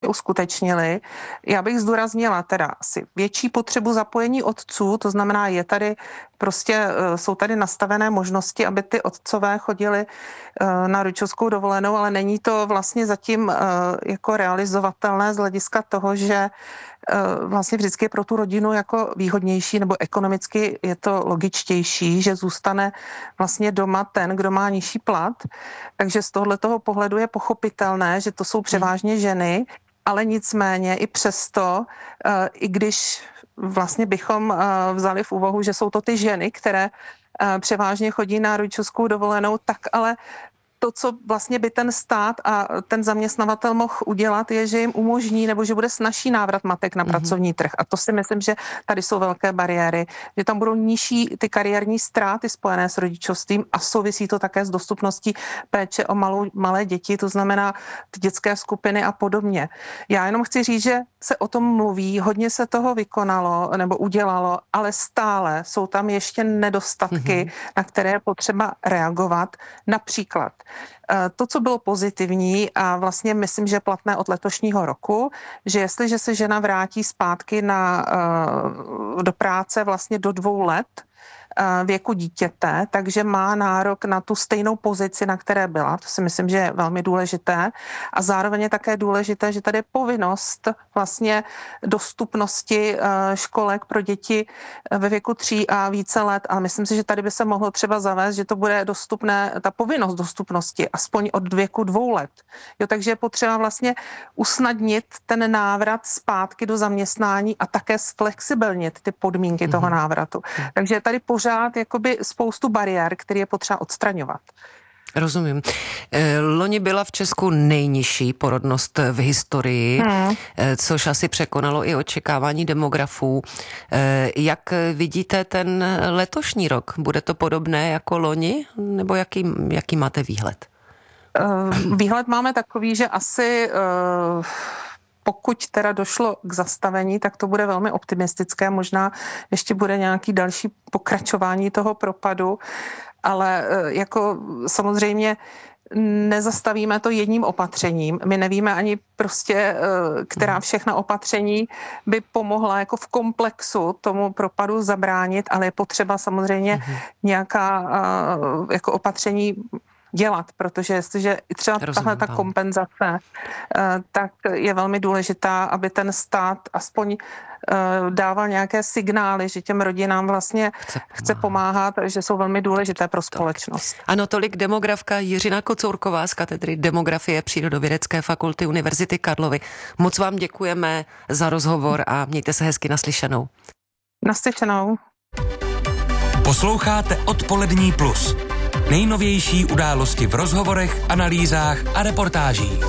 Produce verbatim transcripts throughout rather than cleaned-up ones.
uskutečnili. Já bych zdůraznila teda asi větší potřebu zapojení otců, to znamená, je tady prostě, jsou tady nastavené možnosti, aby ty otcové chodili na rodičovskou dovolenou, ale není to vlastně zatím jako realizovatelné z hlediska toho, že vlastně vždycky je pro tu rodinu jako výhodnější nebo ekonomicky je to logičtější, že zůstane vlastně doma ten, kdo má nižší plat. Takže z tohoto pohledu je pochopitelné, že to jsou převážně ženy, ale nicméně i přesto, i když vlastně bychom vzali v úvahu, že jsou to ty ženy, které převážně chodí na rodičovskou dovolenou, tak ale to, co vlastně by ten stát a ten zaměstnavatel mohl udělat, je, že jim umožní nebo že bude snazší návrat matek na mm-hmm. pracovní trh. A to si myslím, že tady jsou velké bariéry, že tam budou nižší ty kariérní ztráty spojené s rodičovstvím a souvisí to také s dostupností péče o malou, malé děti, to znamená ty dětské skupiny a podobně. Já jenom chci říct, že se o tom mluví, hodně se toho vykonalo nebo udělalo, ale stále jsou tam ještě nedostatky, mm-hmm. na které je potřeba reagovat. Například to, co bylo pozitivní a vlastně myslím, že platné od letošního roku, že jestliže se žena vrátí zpátky na, do práce vlastně do dvou let věku dítěte, takže má nárok na tu stejnou pozici, na které byla. To si myslím, že je velmi důležité. A zároveň je také důležité, že tady je povinnost vlastně dostupnosti školek pro děti ve věku tří a více let. A myslím si, že tady by se mohlo třeba zavést, že to bude dostupné, ta povinnost dostupnosti, aspoň od věku dvou let. Jo, takže je potřeba vlastně usnadnit ten návrat zpátky do zaměstnání a také zflexibilnit ty podmínky mm-hmm. toho návratu. Takže tady pořád jakoby spoustu bariér, které je potřeba odstraňovat. Rozumím. Loni byla v Česku nejnižší porodnost v historii, hmm. což asi překonalo i očekávání demografů. Jak vidíte ten letošní rok? Bude to podobné jako loni? Nebo jaký, jaký máte výhled? Výhled máme takový, že asi... Pokud teda došlo k zastavení, tak to bude velmi optimistické. Možná ještě bude nějaký další pokračování toho propadu, ale jako samozřejmě nezastavíme to jedním opatřením. My nevíme ani prostě, která všechna opatření by pomohla jako v komplexu tomu propadu zabránit, ale je potřeba samozřejmě nějaká jako opatření dělat, protože jestliže třeba tahle ta kompenzace, tak je velmi důležitá, aby ten stát aspoň dával nějaké signály, že těm rodinám vlastně chce pomáhat, chce pomáhat že jsou velmi důležité pro společnost. Ano, tolik demografka Jiřina Kocourková z katedry demografie Přírodovědecké fakulty Univerzity Karlovy. Moc vám děkujeme za rozhovor a mějte se hezky naslyšenou. Naslyšenou. Posloucháte Odpolední plus. Nejnovější události v rozhovorech, analýzách a reportážích.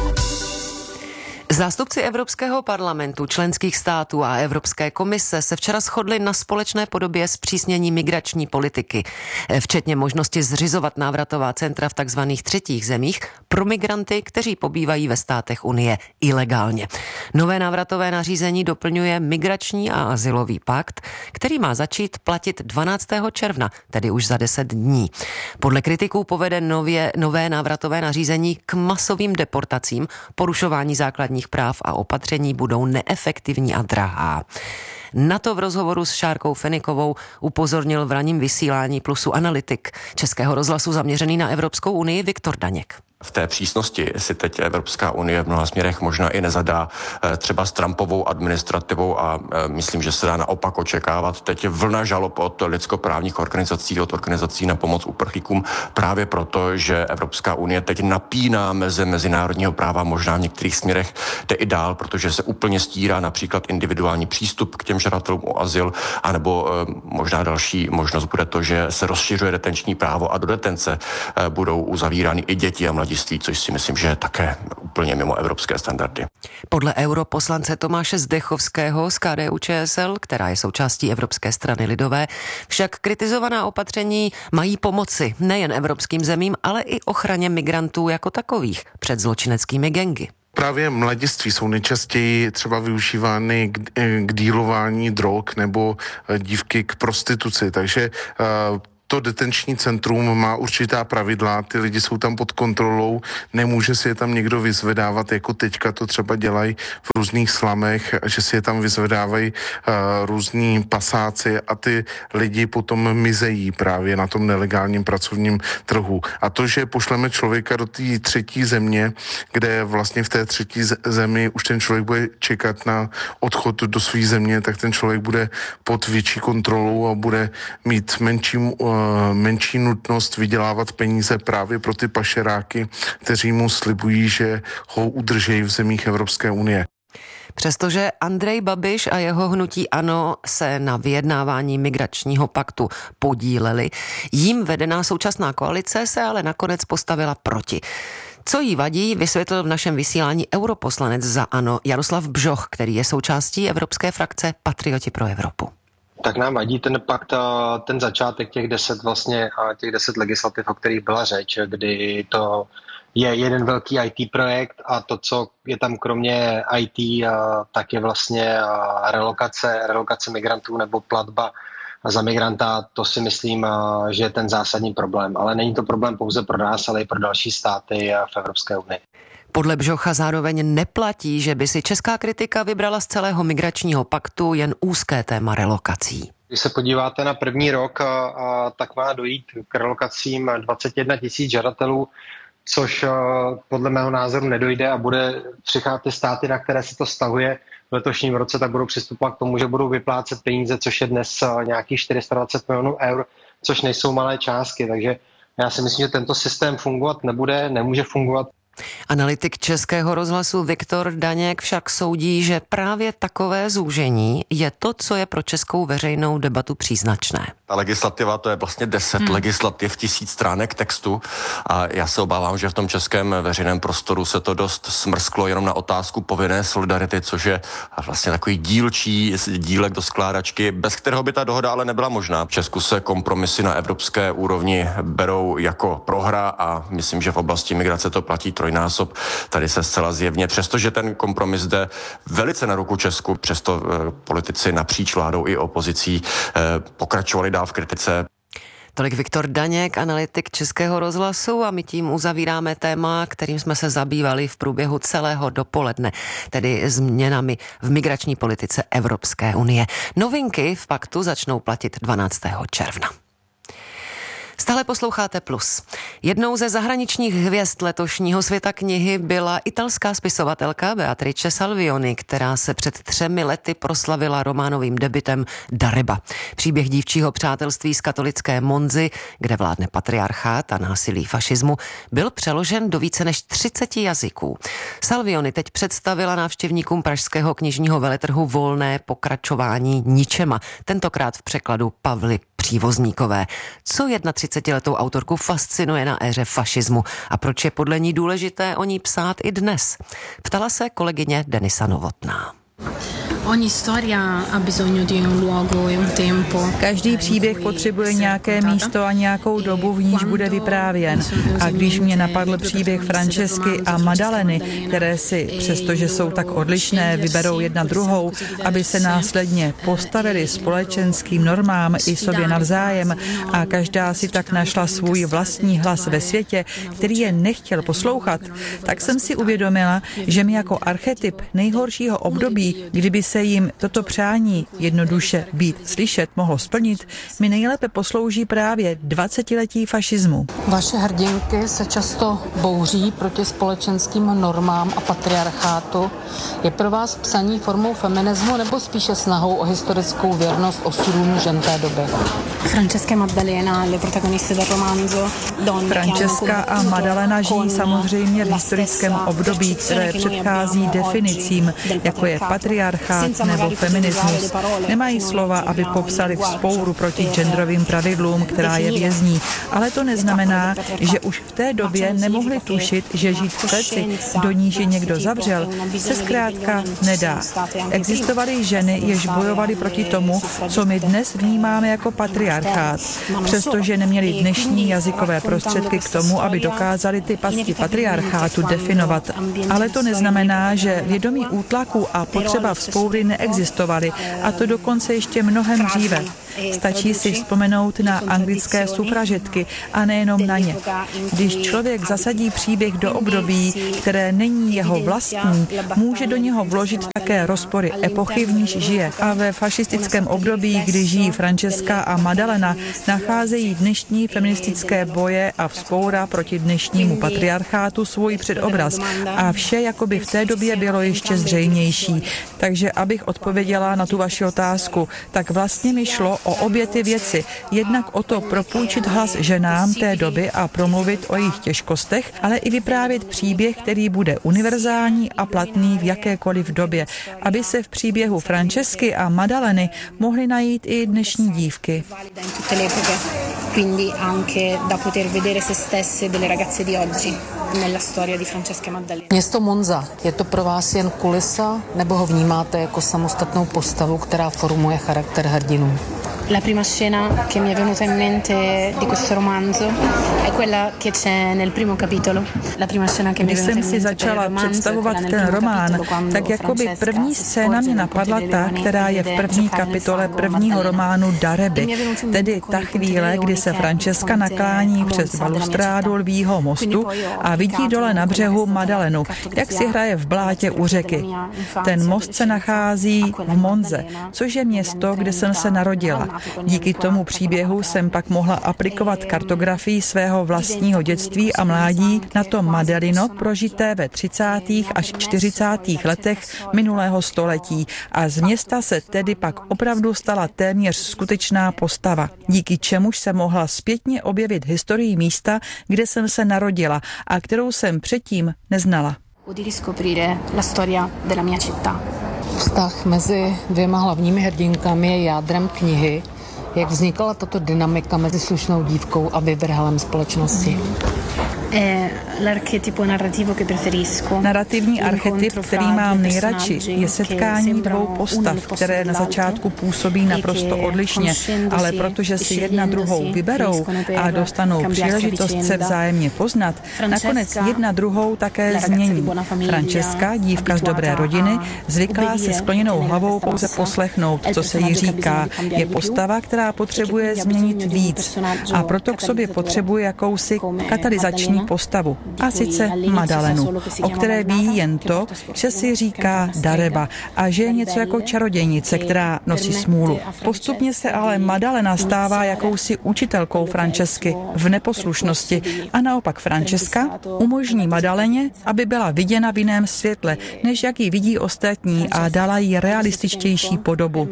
Zástupci Evropského parlamentu, členských států a Evropské komise se včera shodli na společné podobě zpřísnění migrační politiky, včetně možnosti zřizovat návratová centra v takzvaných třetích zemích pro migranty, kteří pobývají ve státech Unie ilegálně. Nové návratové nařízení doplňuje migrační a azylový pakt, který má začít platit dvanáctého června, tedy už za deset dní. Podle kritiků povede nově, nové návratové nařízení k masovým deportacím, porušování základních práv a opatření budou neefektivní a drahá. Na to v rozhovoru s Šárkou Fenikovou upozornil v ranním vysílání Plusu analytik Českého rozhlasu zaměřený na Evropskou unii Viktor Daněk. V té přísnosti si teď Evropská unie v mnoha směrech možná i nezadá třeba s Trumpovou administrativou a myslím, že se dá naopak očekávat teď vlna žalob od lidskoprávních organizací, od organizací na pomoc uprchlíkům právě proto, že Evropská unie teď napíná meze mezinárodního práva, možná v některých směrech jde i dál, protože se úplně stírá například individuální přístup k těm žadatelům o azyl, anebo možná další možnost bude to, že se rozšiřuje detenční právo a do detence budou uzavírány i děti a mladí, což si myslím, že je také úplně mimo evropské standardy. Podle europoslance Tomáše Zdechovského z K D U Č S L, která je součástí Evropské strany lidové, však kritizovaná opatření mají pomoci nejen evropským zemím, ale i ochraně migrantů jako takových před zločineckými gangy. Právě mladiství jsou nejčastěji třeba využívány k, k dílování drog nebo dívky k prostituci, takže uh, to detenční centrum má určitá pravidla, ty lidi jsou tam pod kontrolou, nemůže si je tam někdo vyzvedávat, jako teďka to třeba dělají v různých slamech, že si je tam vyzvedávají uh, různí pasáci a ty lidi potom mizejí právě na tom nelegálním pracovním trhu. A to, že pošleme člověka do té třetí země, kde vlastně v té třetí zemi už ten člověk bude čekat na odchod do své země, tak ten člověk bude pod větší kontrolou a bude mít menší, uh, menší nutnost vydělávat peníze právě pro ty pašeráky, kteří mu slibují, že ho udržejí v zemích Evropské unie. Přestože Andrej Babiš a jeho hnutí ANO se na vyjednávání migračního paktu podíleli, jím vedená současná koalice se ale nakonec postavila proti. Co jí vadí, vysvětlil v našem vysílání europoslanec za ANO Jaroslav Bžoch, který je součástí evropské frakce Patrioti pro Evropu. Tak nám vadí ten pakt, ten začátek těch deset vlastně, těch deset legislativ, o kterých byla řeč, kdy to je jeden velký í té projekt a to, co je tam kromě í té, tak je vlastně relokace, relokace migrantů nebo platba za migranta. To si myslím, že je ten zásadní problém. Ale není to problém pouze pro nás, ale i pro další státy v Evropské unii. Podle Bžocha zároveň neplatí, že by si česká kritika vybrala z celého migračního paktu jen úzké téma relokací. Když se podíváte na první rok, a, a, tak má dojít k relokacím dvacet jedna tisíc žadatelů, což a, podle mého názoru nedojde a bude přicházet ty státy, na které se to stahuje v letošním roce, tak budou přistupovat k tomu, že budou vyplácet peníze, což je dnes a, nějakých čtyři sta dvacet milionů eur, což nejsou malé částky, takže já si myslím, že tento systém fungovat nebude, nemůže fungovat. Analytik Českého rozhlasu Viktor Daněk však soudí, že právě takové zúžení je to, co je pro českou veřejnou debatu příznačné. Ta legislativa, to je vlastně deset hmm. legislativ, tisíc stránek textu a já se obávám, že v tom českém veřejném prostoru se to dost smrsklo jenom na otázku povinné solidarity, což je vlastně takový dílčí dílek do skládačky, bez kterého by ta dohoda ale nebyla možná. V Česku se kompromisy na evropské úrovni berou jako prohra a myslím, že v oblasti migrace to platí trojnásob. Tady se zcela zjevně, přestože ten kompromis jde velice na ruku Česku, přesto eh, politici napříč vládou i opozicí eh, pokračovali dál v kritice. Tolik Viktor Daněk, analytik Českého rozhlasu, a my tím uzavíráme téma, kterým jsme se zabývali v průběhu celého dopoledne, tedy změnami v migrační politice Evropské unie. Novinky v paktu začnou platit dvanáctého června. Stále posloucháte Plus. Jednou ze zahraničních hvězd letošního světa knihy byla italská spisovatelka Beatrice Salvioni, která se před třemi lety proslavila románovým debutem Dareba. Příběh dívčího přátelství z katolické Monzy, kde vládne patriarchát a násilí fašismu, byl přeložen do více než třiceti jazyků. Salvioni teď představila návštěvníkům pražského knižního veletrhu volné pokračování Ničema, tentokrát v překladu Pavly Přívozníkové. Co třicetiletou autorku fascinuje na éře fašismu a proč je podle ní důležité o ní psát i dnes? Ptala se kolegyně Denisa Novotná. Každý příběh potřebuje nějaké místo a nějakou dobu, v níž bude vyprávěn. A když mě napadl příběh Francesky a Madaleny, které si, přestože jsou tak odlišné, vyberou jedna druhou, aby se následně postavili společenským normám i sobě navzájem a každá si tak našla svůj vlastní hlas ve světě, který je nechtěl poslouchat, tak jsem si uvědomila, že mi jako archetyp nejhoršího období, kdyby se jim toto přání jednoduše být slyšet mohlo splnit, mi nejlépe poslouží právě dvacetiletí fašismu. Vaše hrdinky se často bouří proti společenským normám a patriarchátu. Je pro vás psaní formou feminismu nebo spíše snahou o historickou věrnost osudům žen té doby? Francesca a Madalena žijí samozřejmě v historickém období, které předchází definicím, jako je patriarchát nebo feminismus. Nemají slova, aby popsali vzpouru proti genderovým pravidlům, která je vězní, ale to neznamená, že už v té době nemohli tušit, že žít v kleci, do níž je někdo zavřel, se zkrátka nedá. Existovaly ženy, jež bojovaly proti tomu, co my dnes vnímáme jako patriarchát, přestože neměli dnešní jazykové prostředky k tomu, aby dokázali ty pasti patriarchátu definovat. Ale to neznamená, že vědomí útlaku a potřeba vzpoury neexistovaly, a to dokonce ještě mnohem dříve. Stačí si vzpomenout na anglické sufražetky a nejenom na ně. Když člověk zasadí příběh do období, které není jeho vlastní, může do něho vložit také rozpory epochy, v níž žije. A ve fašistickém období, kdy žijí Francesca a Maddalena, nacházejí dnešní feministické boje a vzpoura proti dnešnímu patriarchátu svůj předobraz. A vše jakoby v té době bylo ještě zřejmější. Takže abych odpověděla na tu vaši otázku, tak vlastně mi šlo o obě ty věci. Jednak o to propůjčit hlas ženám té doby a promluvit o jejich těžkostech, ale i vyprávět příběh, který bude univerzální a platný v jakékoliv době, aby se v příběhu Francesky a Maddaleny mohly najít i dnešní dívky. Quindi anche da poter vedere se stesse delle ragazze di oggi nella storia di Francesca e Maddalena. Město Monza, je to pro vás jen kulisa, nebo ho vnímáte jako samostatnou postavu, která formuje charakter hrdinů? La prima scena che mi è venuta in mente di questo romanzo è quella che c'è nel primo capitolo. La prima scena che mi è venuta in mente. Když jsem si začala představovat ten román, tak jakoby první scéna mě napadla ta, která je v první kapitole prvního románu Dareby. Tedy ta chvíle, kdy se Francesca naklání přes balustrádu Lvího mostu a vidí dole na břehu Maddalenu, jak si hraje v blátě u řeky. Ten most se nachází v Monze, což je město, kde jsem se narodila. Díky tomu příběhu jsem pak mohla aplikovat kartografii svého vlastního dětství a mládí na to Maddaleno prožité ve třicátých až čtyřicátých letech minulého století a z města se tedy pak opravdu stala téměř skutečná postava, díky čemuž se mohla zpětně objevit historii místa, kde jsem se narodila a kterou jsem předtím neznala. Vztah mezi dvěma hlavními hrdinkami je jádrem knihy. Jak vznikala tato dynamika mezi slušnou dívkou a vyvrhelem společnosti? Narrativní archetyp, který mám nejradši, je setkání dvou postav, které na začátku působí naprosto odlišně, ale protože si jedna druhou vyberou a dostanou příležitost se vzájemně poznat, nakonec jedna druhou také změní. Francesca, dívka z dobré rodiny, zvyklá se skloněnou hlavou pouze poslechnout, co se jí říká, je postava, která potřebuje změnit víc a proto k sobě potřebuje jakousi katalyzační postavu, a sice Maddalenu, o které ví jen to, že si říká Dareba a že je něco jako čarodějnice, která nosí smůlu. Postupně se ale Maddalena stává jakousi učitelkou Francesky v neposlušnosti a naopak Francesca umožní Maddaleně, aby byla viděna v jiném světle, než jak ji vidí ostatní a dala jí realističtější podobu.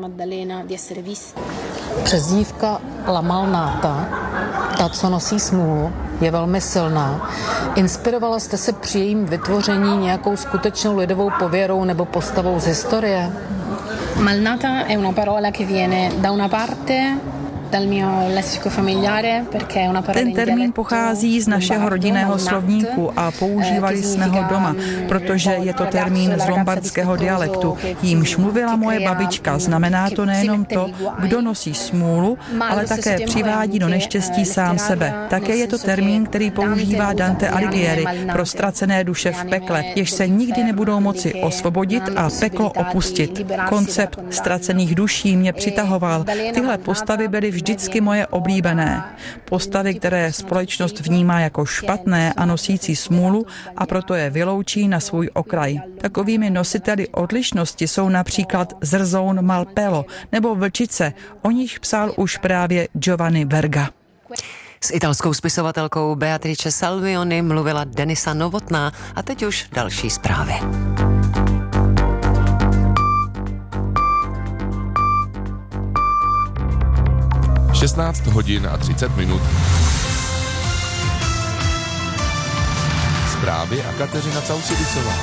Přezdívka La Malnata, ta, co nosí smůlu, je velmi silná. Inspirovala jste se při jejím vytvoření nějakou skutečnou lidovou pověrou nebo postavou z historie? Malnata è una parola che viene da una parte dal mio lessico familiare, perché è una parola. Ten termín pochází z našeho rodinného slovníku a používali jsme ho doma, protože je to termín z lombardského dialektu. Jímž mluvila moje babička. Znamená to nejenom to, kdo nosí smůlu, ale také přivádí do neštěstí sám sebe. Také je to termín, který používá Dante Alighieri pro ztracené duše v pekle, jež se nikdy nebudou moci osvobodit a peklo opustit. Koncept ztracených duší mě přitahoval. Tyhle postavy byly vždycky moje oblíbené. Postavy, které společnost vnímá jako špatné a nosící smůlu a proto je vyloučí na svůj okraj. Takovými nositeli odlišnosti jsou například zrzoun Malpelo nebo vlčice, o nich psal už právě Giovanni Verga. S italskou spisovatelkou Beatrice Salvioni mluvila Denisa Novotná a teď už další zprávy. šestnáct hodin a třicet minut. Zprávy a Kateřina Causidicová.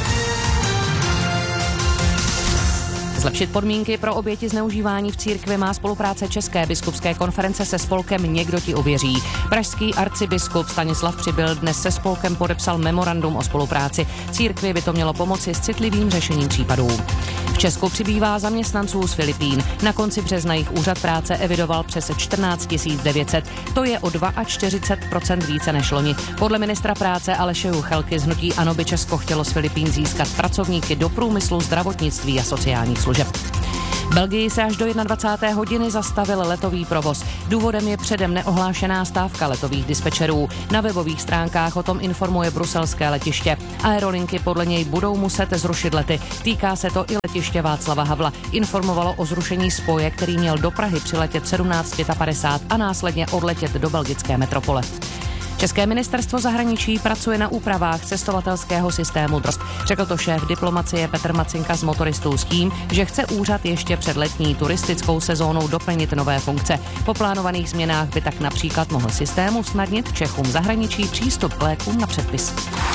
Zlepšit podmínky pro oběti zneužívání v církvi má spolupráce České biskupské konference se spolkem Někdo ti uvěří. Pražský arcibiskup Stanislav Přibyl dnes se spolkem podepsal memorandum o spolupráci. Církvi by to mělo pomoci s citlivým řešením případů. V Česku přibývá zaměstnanců z Filipín. Na konci března jich úřad práce evidoval přes čtrnáct tisíc devět set. To je o čtyřicet dva procent více než loni. Podle ministra práce Aleše Juchelky z hnutí ANO by Česko chtělo z Filipín získat pracovníky do průmyslu, zdravotnictví a sociálních služeb. Belgii se až do dvacáté jedné hodiny zastavil letový provoz. Důvodem je předem neohlášená stávka letových dispečerů. Na webových stránkách o tom informuje bruselské letiště. Aerolinky podle něj budou muset zrušit lety. Týká se to i letiště Václava Havla. Informovalo o zrušení spoje, který měl do Prahy přiletět sedmnáct padesát pět a následně odletět do belgické metropole. České ministerstvo zahraničí pracuje na úpravách cestovatelského systému D R O S. Řekl to šéf diplomacie Petr Macinka z motoristů s tím, že chce úřad ještě před letní turistickou sezónou doplnit nové funkce. Po plánovaných změnách by tak například mohl systém usnadnit Čechům zahraničí přístup k lékům na předpis.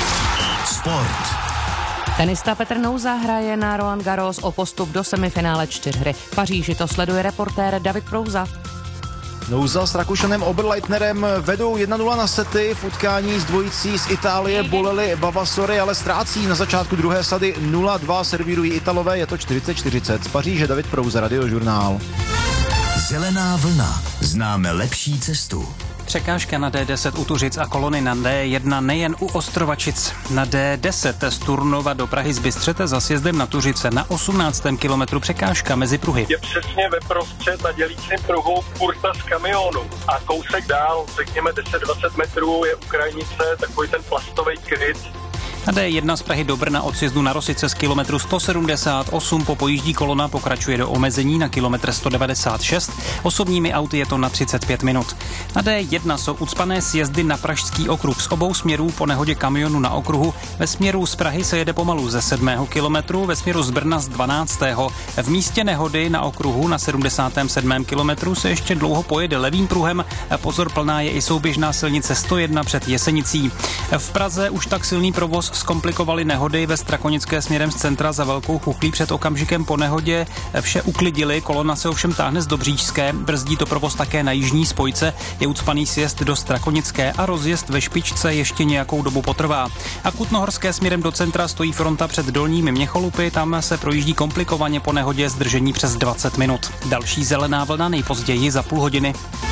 Sport. Tenista Petr Nouza hraje na Roland Garros o postup do semifinále čtyřhry. V Paříži to sleduje reportér David Prouza. Nouza s Rakušanem Oberleitnerem vedou jedna nula na sety. V utkání s dvojicí z Itálie bolely Vavasory, ale ztrácí na začátku druhé sady nula dva. Servírují Italové, je to čtyřicet čtyřicet. Z Paříže David Prouza, Radiožurnál. Zelená vlna. Známe lepší cestu. Překážka na D deset u Tuřic a kolony na D jedna nejen u Ostrovačic. Na D deset z Turnova do Prahy z Bystřete za sjezdem na Tuřice na osmnáctém kilometru překážka mezi pruhy. Je přesně ve prostřed na dělícím pruhu furta z kamionu a kousek dál, řekněme deset dvacet metrů, je u krajnice takový ten plastový kryt. Na D jedna z Prahy do Brna od sjezdu na Rosice z kilometru sto sedmdesát osm po pojíždí kolona pokračuje do omezení na kilometr sto devadesát šest. Osobními auty je to na třicet pět minut. Na D jedna jsou ucpané sjezdy na Pražský okruh z obou směrů po nehodě kamionu na okruhu. Ve směru z Prahy se jede pomalu ze sedmého kilometru, ve směru z Brna z dvanáctého V místě nehody na okruhu na sedmdesátém sedmém kilometru se ještě dlouho pojede levým pruhem. Pozor, plná je i souběžná silnice sto jedna před Jesenicí. V Praze už tak silný provoz zkomplikovaly nehody ve Strakonické směrem z centra za Velkou Chuchlí před okamžikem po nehodě. Vše uklidili, kolona se ovšem táhne z Dobříšské, brzdí to provoz také na jižní spojce, je ucpaný sjezd do Strakonické a rozjezd ve Špičce ještě nějakou dobu potrvá. A Kutnohorské směrem do centra stojí fronta před Dolními Měcholupy, tam se projíždí komplikovaně po nehodě, zdržení přes dvacet minut. Další zelená vlna nejpozději za půl hodiny.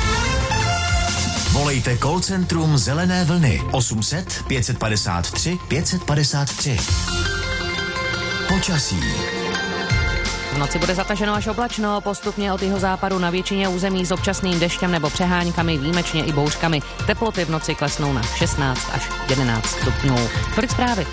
Volejte call centrum Zelené vlny osm set pět padesát tři pět padesát tři. Počasí. V noci bude zataženo až oblačno, postupně od jihozápadu na většině území s občasným deštěm nebo přeháňkami, výjimečně i bouřkami. Teploty v noci klesnou na šestnáct až jedenáct stupňů. Tolik zprávy.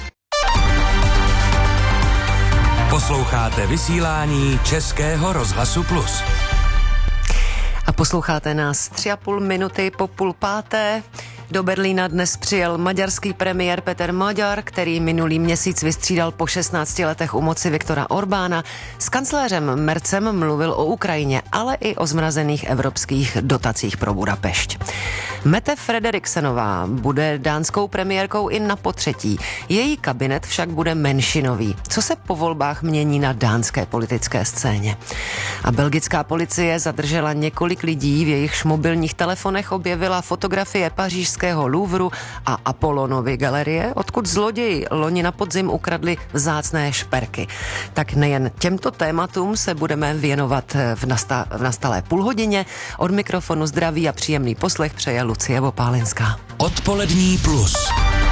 Posloucháte vysílání Českého rozhlasu Plus. A posloucháte nás tři a půl minuty po půl páté. Do Berlína dnes přijel maďarský premiér Peter Magyar, který minulý měsíc vystřídal po šestnácti letech u moci Viktora Orbána. S kancléřem Mercem mluvil o Ukrajině, ale i o zmrazených evropských dotacích pro Budapešť. Mette Frederiksenová bude dánskou premiérkou i na potřetí. Její kabinet však bude menšinový. Co se po volbách mění na dánské politické scéně? A belgická policie zadržela několik lidí, v jejichž mobilních telefonech objevila fotografie pařížského Louvru a Apollonovy galerie, odkud zloději loni na podzim ukradli vzácné šperky. Tak nejen těmto tématům se budeme věnovat v, nasta- v nastalé půlhodině. Od mikrofonu zdraví a příjemný poslech přeje Lucie Vopálinská. Odpolední plus.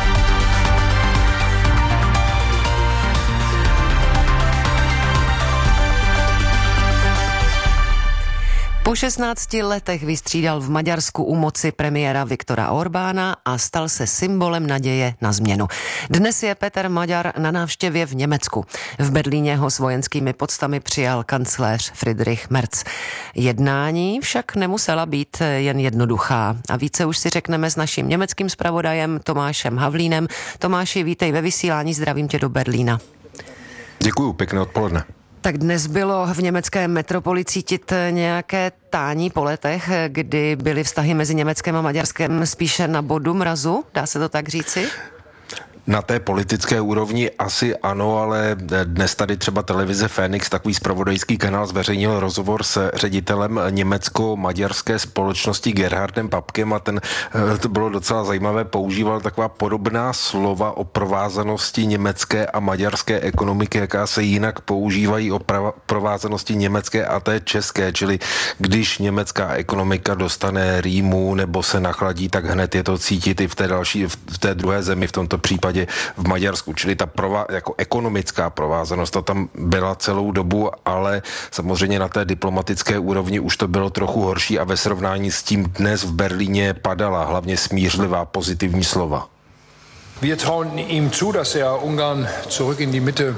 Po šestnácti letech vystřídal v Maďarsku u moci premiéra Viktora Orbána a stal se symbolem naděje na změnu. Dnes je Peter Magyar na návštěvě v Německu. V Berlíně ho s vojenskými poctami přijal kancléř Friedrich Merz. Jednání však nemusela být jen jednoduchá. A více už si řekneme s naším německým zpravodajem Tomášem Havlínem. Tomáši, vítej ve vysílání, zdravím tě do Berlína. Děkuju, pěkné odpoledne. Tak dnes bylo v německé metropoli cítit nějaké tání po letech, kdy byly vztahy mezi Německem a Maďarskem spíše na bodu mrazu, dá se to tak říci? Na té politické úrovni asi ano, ale dnes tady třeba televize Fénix, takový zpravodajský kanál, zveřejnil rozhovor s ředitelem německo-maďarské společnosti Gerhardem Papkem a ten, to bylo docela zajímavé, používal taková podobná slova o provázanosti německé a maďarské ekonomiky, jaká se jinak používají o provázanosti německé a té české, čili když německá ekonomika dostane rýmu nebo se nachladí, tak hned je to cítit i v té další, v té druhé zemi, v tomto případě vládě v Maďarsku. Čili ta prová, jako ekonomická provázanost, ta tam byla celou dobu, ale samozřejmě na té diplomatické úrovni už to bylo trochu horší a ve srovnání s tím dnes v Berlíně padala hlavně smířlivá pozitivní slova. Wir trauen ihm zu, dass er Ungarn zurück in die Mitte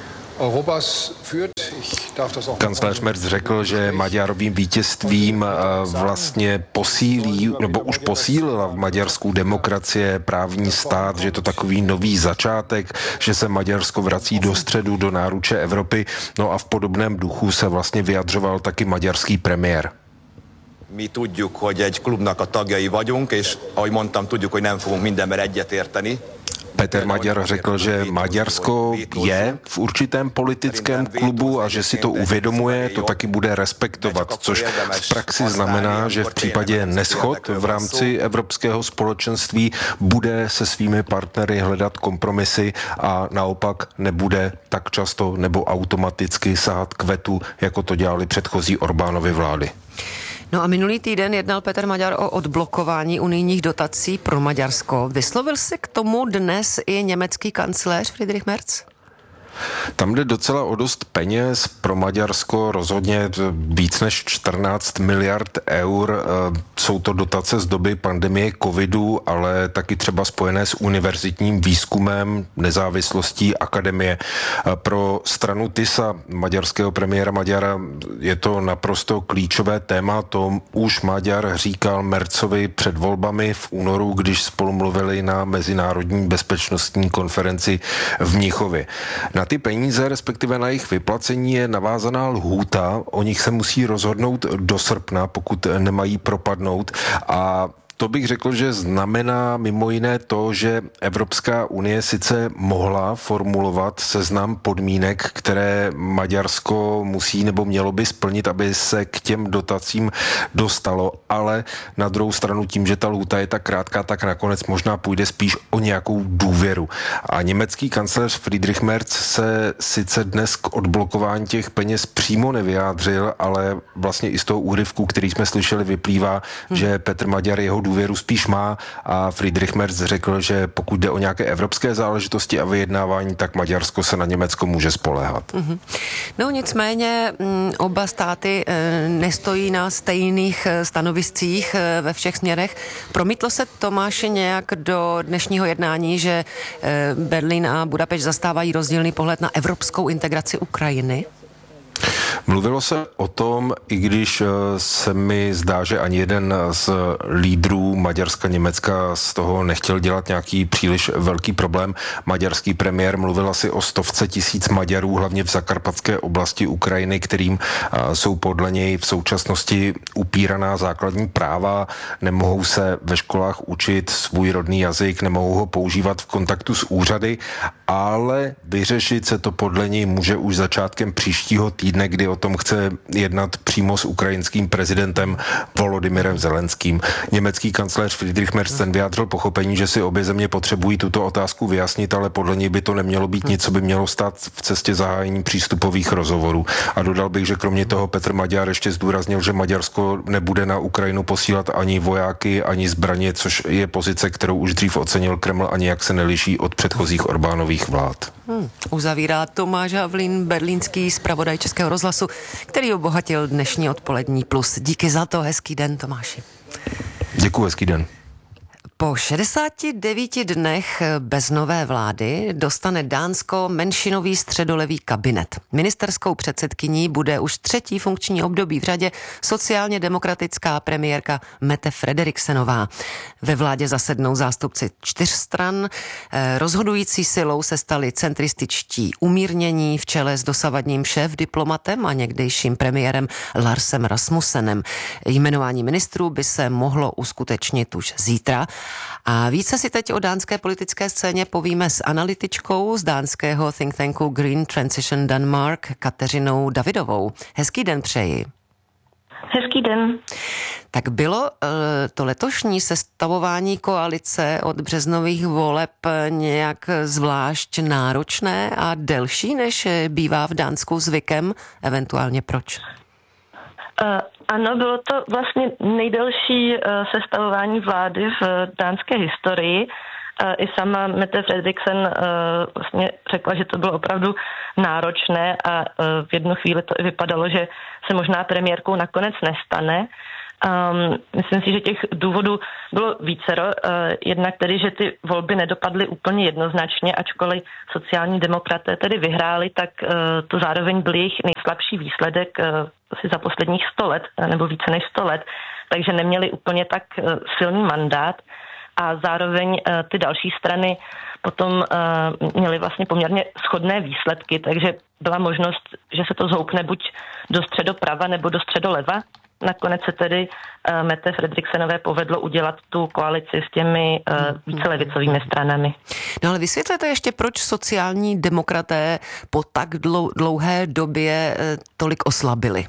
Europas führt. Kancléř Merz řekl, že Maďarovým vítězstvím vlastně posílí, nebo už posílila v Maďarsku demokracie, právní stát, že je to takový nový začátek, že se Maďarsko vrací do středu, do náruče Evropy. No a v podobném duchu se vlastně vyjadřoval taky maďarský premiér. Mi tudjuk, hogy egy klubnak a tagjai vagyunk, és ahogy mondtam, tudjuk, hogy nem fogunk mindenben egyetérteni. Peter Maďar řekl, že Maďarsko je v určitém politickém klubu a že si to uvědomuje, to taky bude respektovat, což v praxi znamená, že v případě neshod v rámci Evropského společenství bude se svými partnery hledat kompromisy a naopak nebude tak často nebo automaticky sahat k vetu, jako to dělali předchozí Orbánovy vlády. No a minulý týden jednal Petr Maďar o odblokování unijních dotací pro Maďarsko. Vyslovil se k tomu dnes i německý kancléř Friedrich Merz? Tam jde docela o dost peněz pro Maďarsko, rozhodně víc než čtrnáct miliard eur. Jsou to dotace z doby pandemie covidu, ale taky třeba spojené s univerzitním výzkumem, nezávislostí akademie. Pro stranu TISA, maďarského premiéra Maďara, je to naprosto klíčové téma. To už Maďar říkal Merzovi před volbami v únoru, když spolu mluvili na Mezinárodní bezpečnostní konferenci v Mnichově. Na ty peníze, respektive na jejich vyplacení je navázaná lhůta, o nich se musí rozhodnout do srpna, pokud nemají propadnout a to bych řekl, že znamená mimo jiné to, že Evropská unie sice mohla formulovat seznam podmínek, které Maďarsko musí nebo mělo by splnit, aby se k těm dotacím dostalo, ale na druhou stranu tím, že ta lhůta je tak krátká, tak nakonec možná půjde spíš o nějakou důvěru. A německý kancléř Friedrich Merz se sice dnes k odblokování těch peněz přímo nevyjádřil, ale vlastně i z toho úryvku, který jsme slyšeli, vyplývá, hmm. že Petr Maďar jeho důvěru spíš má a Friedrich Merz řekl, že pokud jde o nějaké evropské záležitosti a vyjednávání, tak Maďarsko se na Německo může spoléhat. Mm-hmm. No nicméně oba státy nestojí na stejných stanoviscích ve všech směrech. Promítlo se, Tomáši, nějak do dnešního jednání, že Berlín a Budapešť zastávají rozdílný pohled na evropskou integraci Ukrajiny? Mluvilo se o tom, i když se mi zdá, že ani jeden z lídrů Maďarska, Německa z toho nechtěl dělat nějaký příliš velký problém. Maďarský premiér mluvil asi o stovce tisíc Maďarů, hlavně v zakarpatské oblasti Ukrajiny, kterým jsou podle něj v současnosti upíraná základní práva, nemohou se ve školách učit svůj rodný jazyk, nemohou ho používat v kontaktu s úřady, ale vyřešit se to podle něj může už začátkem příštího týdne, kdy o tom chce jednat přímo s ukrajinským prezidentem Volodymyrem Zelenským. Německý kancléř Friedrich Merz ten vyjádřil pochopení, že si obě země potřebují tuto otázku vyjasnit, ale podle něj by to nemělo být nic, co by mělo stát v cestě zahájení přístupových rozhovorů. A dodal bych, že kromě toho Petr Maďar ještě zdůraznil, že Maďarsko nebude na Ukrajinu posílat ani vojáky, ani zbraně, což je pozice, kterou už dřív ocenil Kreml a nijak se neliší od předchozích Orbánových vlád. Hmm. Uzavírá Tomáš Havlín, berlínský zpravodaj Českého rozhlasu, který obohatil dnešní odpolední plus. Díky za to, hezký den, Tomáši. Děkuji, hezký den. Po šedesáti devíti dnech bez nové vlády dostane Dánsko menšinový středolevý kabinet. Ministerskou předsedkyní bude už třetí funkční období v řadě sociálně demokratická premiérka Mette Frederiksenová. Ve vládě zasednou zástupci čtyř stran. Rozhodující silou se stali centrističtí umírnění v čele s dosavadním šéfdiplomatem a někdejším premiérem Larsem Rasmussenem. Jmenování ministrů by se mohlo uskutečnit už zítra. A více si teď o dánské politické scéně povíme s analytičkou z dánského think tanku Green Transition Denmark Kateřinou Davidovou. Hezký den přeji. Hezký den. Tak bylo to letošní sestavování koalice od březnových voleb nějak zvlášť náročné a delší, než bývá v Dánsku zvykem? Eventuálně proč? Uh, ano, bylo to vlastně nejdelší uh, sestavování vlády v dánské historii I sama Mette Frederiksen vlastně řekla, že to bylo opravdu náročné a v jednu chvíli to i vypadalo, že se možná premiérkou nakonec nestane. Um, myslím si, že těch důvodů bylo vícero. Uh, jednak tedy, že ty volby nedopadly úplně jednoznačně, ačkoliv sociální demokraté tedy vyhráli, tak uh, to zároveň byl jejich nejslabší výsledek uh, asi za posledních sto let, nebo více než sto let, takže neměli úplně tak uh, silný mandát a zároveň uh, ty další strany potom uh, měly vlastně poměrně shodné výsledky, takže byla možnost, že se to zhoupne buď do středoprava nebo do středoleva. Nakonec se tedy uh, Mette Frederiksenové povedlo udělat tu koalici s těmi uh, více levicovými stranami. No ale vysvětlete ještě, proč sociální demokraté po tak dlou, dlouhé době uh, tolik oslabili?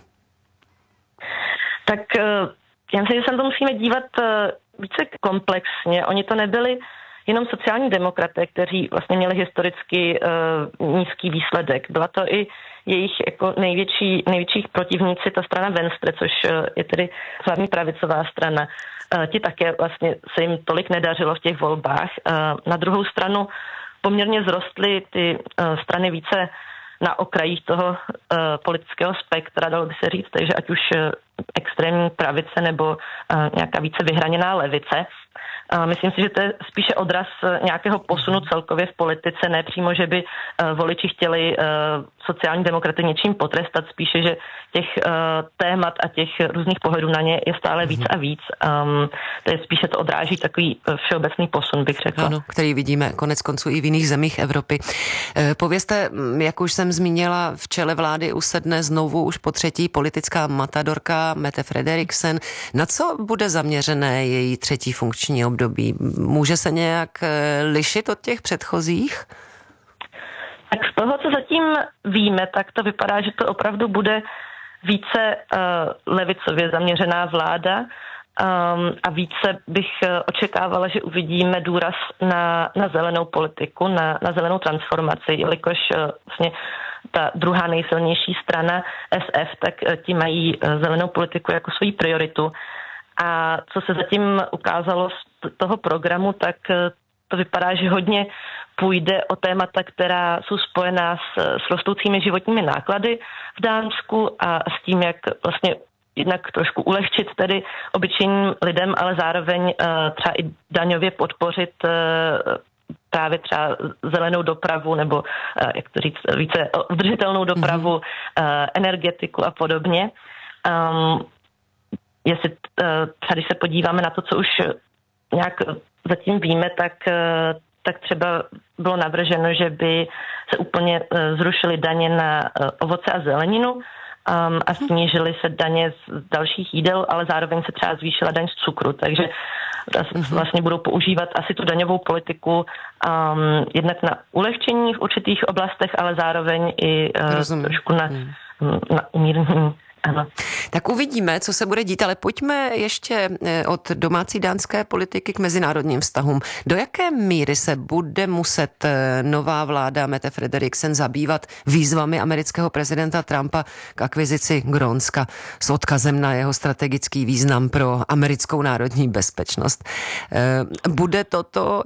Tak uh, já myslím, že se na to musíme dívat uh, více komplexně. Oni to nebyli jenom sociální demokraté, kteří vlastně měli historicky uh, nízký výsledek. Byla to i jejich jako největší, největších protivníci, ta strana Venstre, což je tedy hlavní pravicová strana. Ti také vlastně se jim tolik nedařilo v těch volbách. Na druhou stranu poměrně zrostly ty strany více na okrajích toho politického spektra, dalo by se říct, takže ať už extrémní pravice nebo nějaká více vyhraněná levice. Myslím si, že to je spíše odraz nějakého posunu celkově v politice, ne přímo, že by voliči chtěli sociální demokraty něčím potrestat, spíše, že těch témat a těch různých pohledů na ně je stále víc a víc. Um, to je spíše to odráží takový všeobecný posun, bych řekla. Ano, který vidíme konec konců i v jiných zemích Evropy. Povězte, jak už jsem zmínila, v čele vlády usedne znovu už po třetí politická matadorka Mette Frederiksen. Na co bude zaměřené její třetí funkční období? Může se nějak lišit od těch předchozích? Tak z toho, co zatím víme, tak to vypadá, že to opravdu bude více uh, levicově zaměřená vláda um, a více bych uh, očekávala, že uvidíme důraz na, na zelenou politiku, na, na zelenou transformaci, jelikož uh, vlastně ta druhá nejsilnější strana S F, tak uh, ti mají uh, zelenou politiku jako svoji prioritu. A co se zatím ukázalo z toho programu, tak uh, to vypadá, že hodně půjde o témata, která jsou spojená s, s rostoucími životními náklady v Dánsku a s tím, jak vlastně jednak trošku ulehčit tedy obyčejným lidem, ale zároveň uh, třeba i daňově podpořit uh, právě třeba zelenou dopravu nebo, uh, jak to říct, více udržitelnou dopravu, mm-hmm. uh, energetiku a podobně. Um, jestli uh, třeba, když se podíváme na to, co už nějak zatím víme, tak tak třeba bylo navrženo, že by se úplně zrušily daně na ovoce a zeleninu um, a snížily se daně z dalších jídel, ale zároveň se třeba zvýšila daň z cukru, takže vlastně budou používat asi tu daňovou politiku um, jednak na ulehčení v určitých oblastech, ale zároveň i uh, trošku na, na umírnění. Ano. Tak uvidíme, co se bude dít, ale pojďme ještě od domácí dánské politiky k mezinárodním vztahům. Do jaké míry se bude muset nová vláda Mette Frederiksen zabývat výzvami amerického prezidenta Trumpa k akvizici Grónska s odkazem na jeho strategický význam pro americkou národní bezpečnost? Bude toto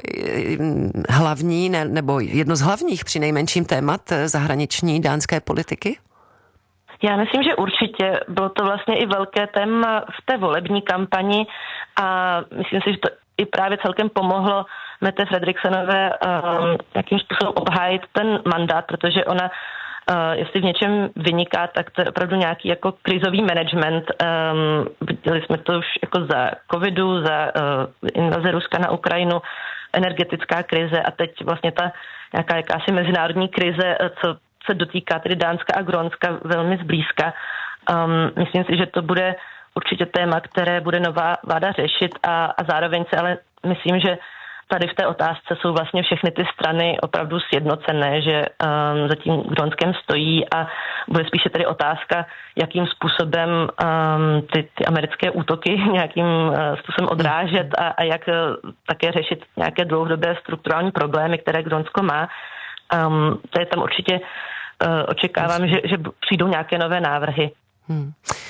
hlavní nebo jedno z hlavních přinejmenším témat zahraniční dánské politiky? Já myslím, že určitě. Bylo to vlastně i velké téma v té volební kampani a myslím si, že to i právě celkem pomohlo Mette Frederiksenové um, jakým způsobem obhájit ten mandát, protože ona, uh, jestli v něčem vyniká, tak to je opravdu nějaký jako krizový management. Um, viděli jsme to už jako za covidu, za uh, invaze Ruska na Ukrajinu, energetická krize a teď vlastně ta nějaká jakási mezinárodní krize, co se dotýká tedy Dánska a Grónska velmi zblízka. Um, myslím si, že to bude určitě téma, které bude nová vláda řešit a, a zároveň se ale myslím, že tady v té otázce jsou vlastně všechny ty strany opravdu sjednocené, že um, za tím Grónskem stojí a bude spíše tedy otázka, jakým způsobem um, ty, ty americké útoky nějakým uh, způsobem odrážet a, a jak uh, také řešit nějaké dlouhodobé strukturální problémy, které Grónsko má. Um, to je tam určitě, uh, očekávám, že, že přijdou nějaké nové návrhy. Hmm.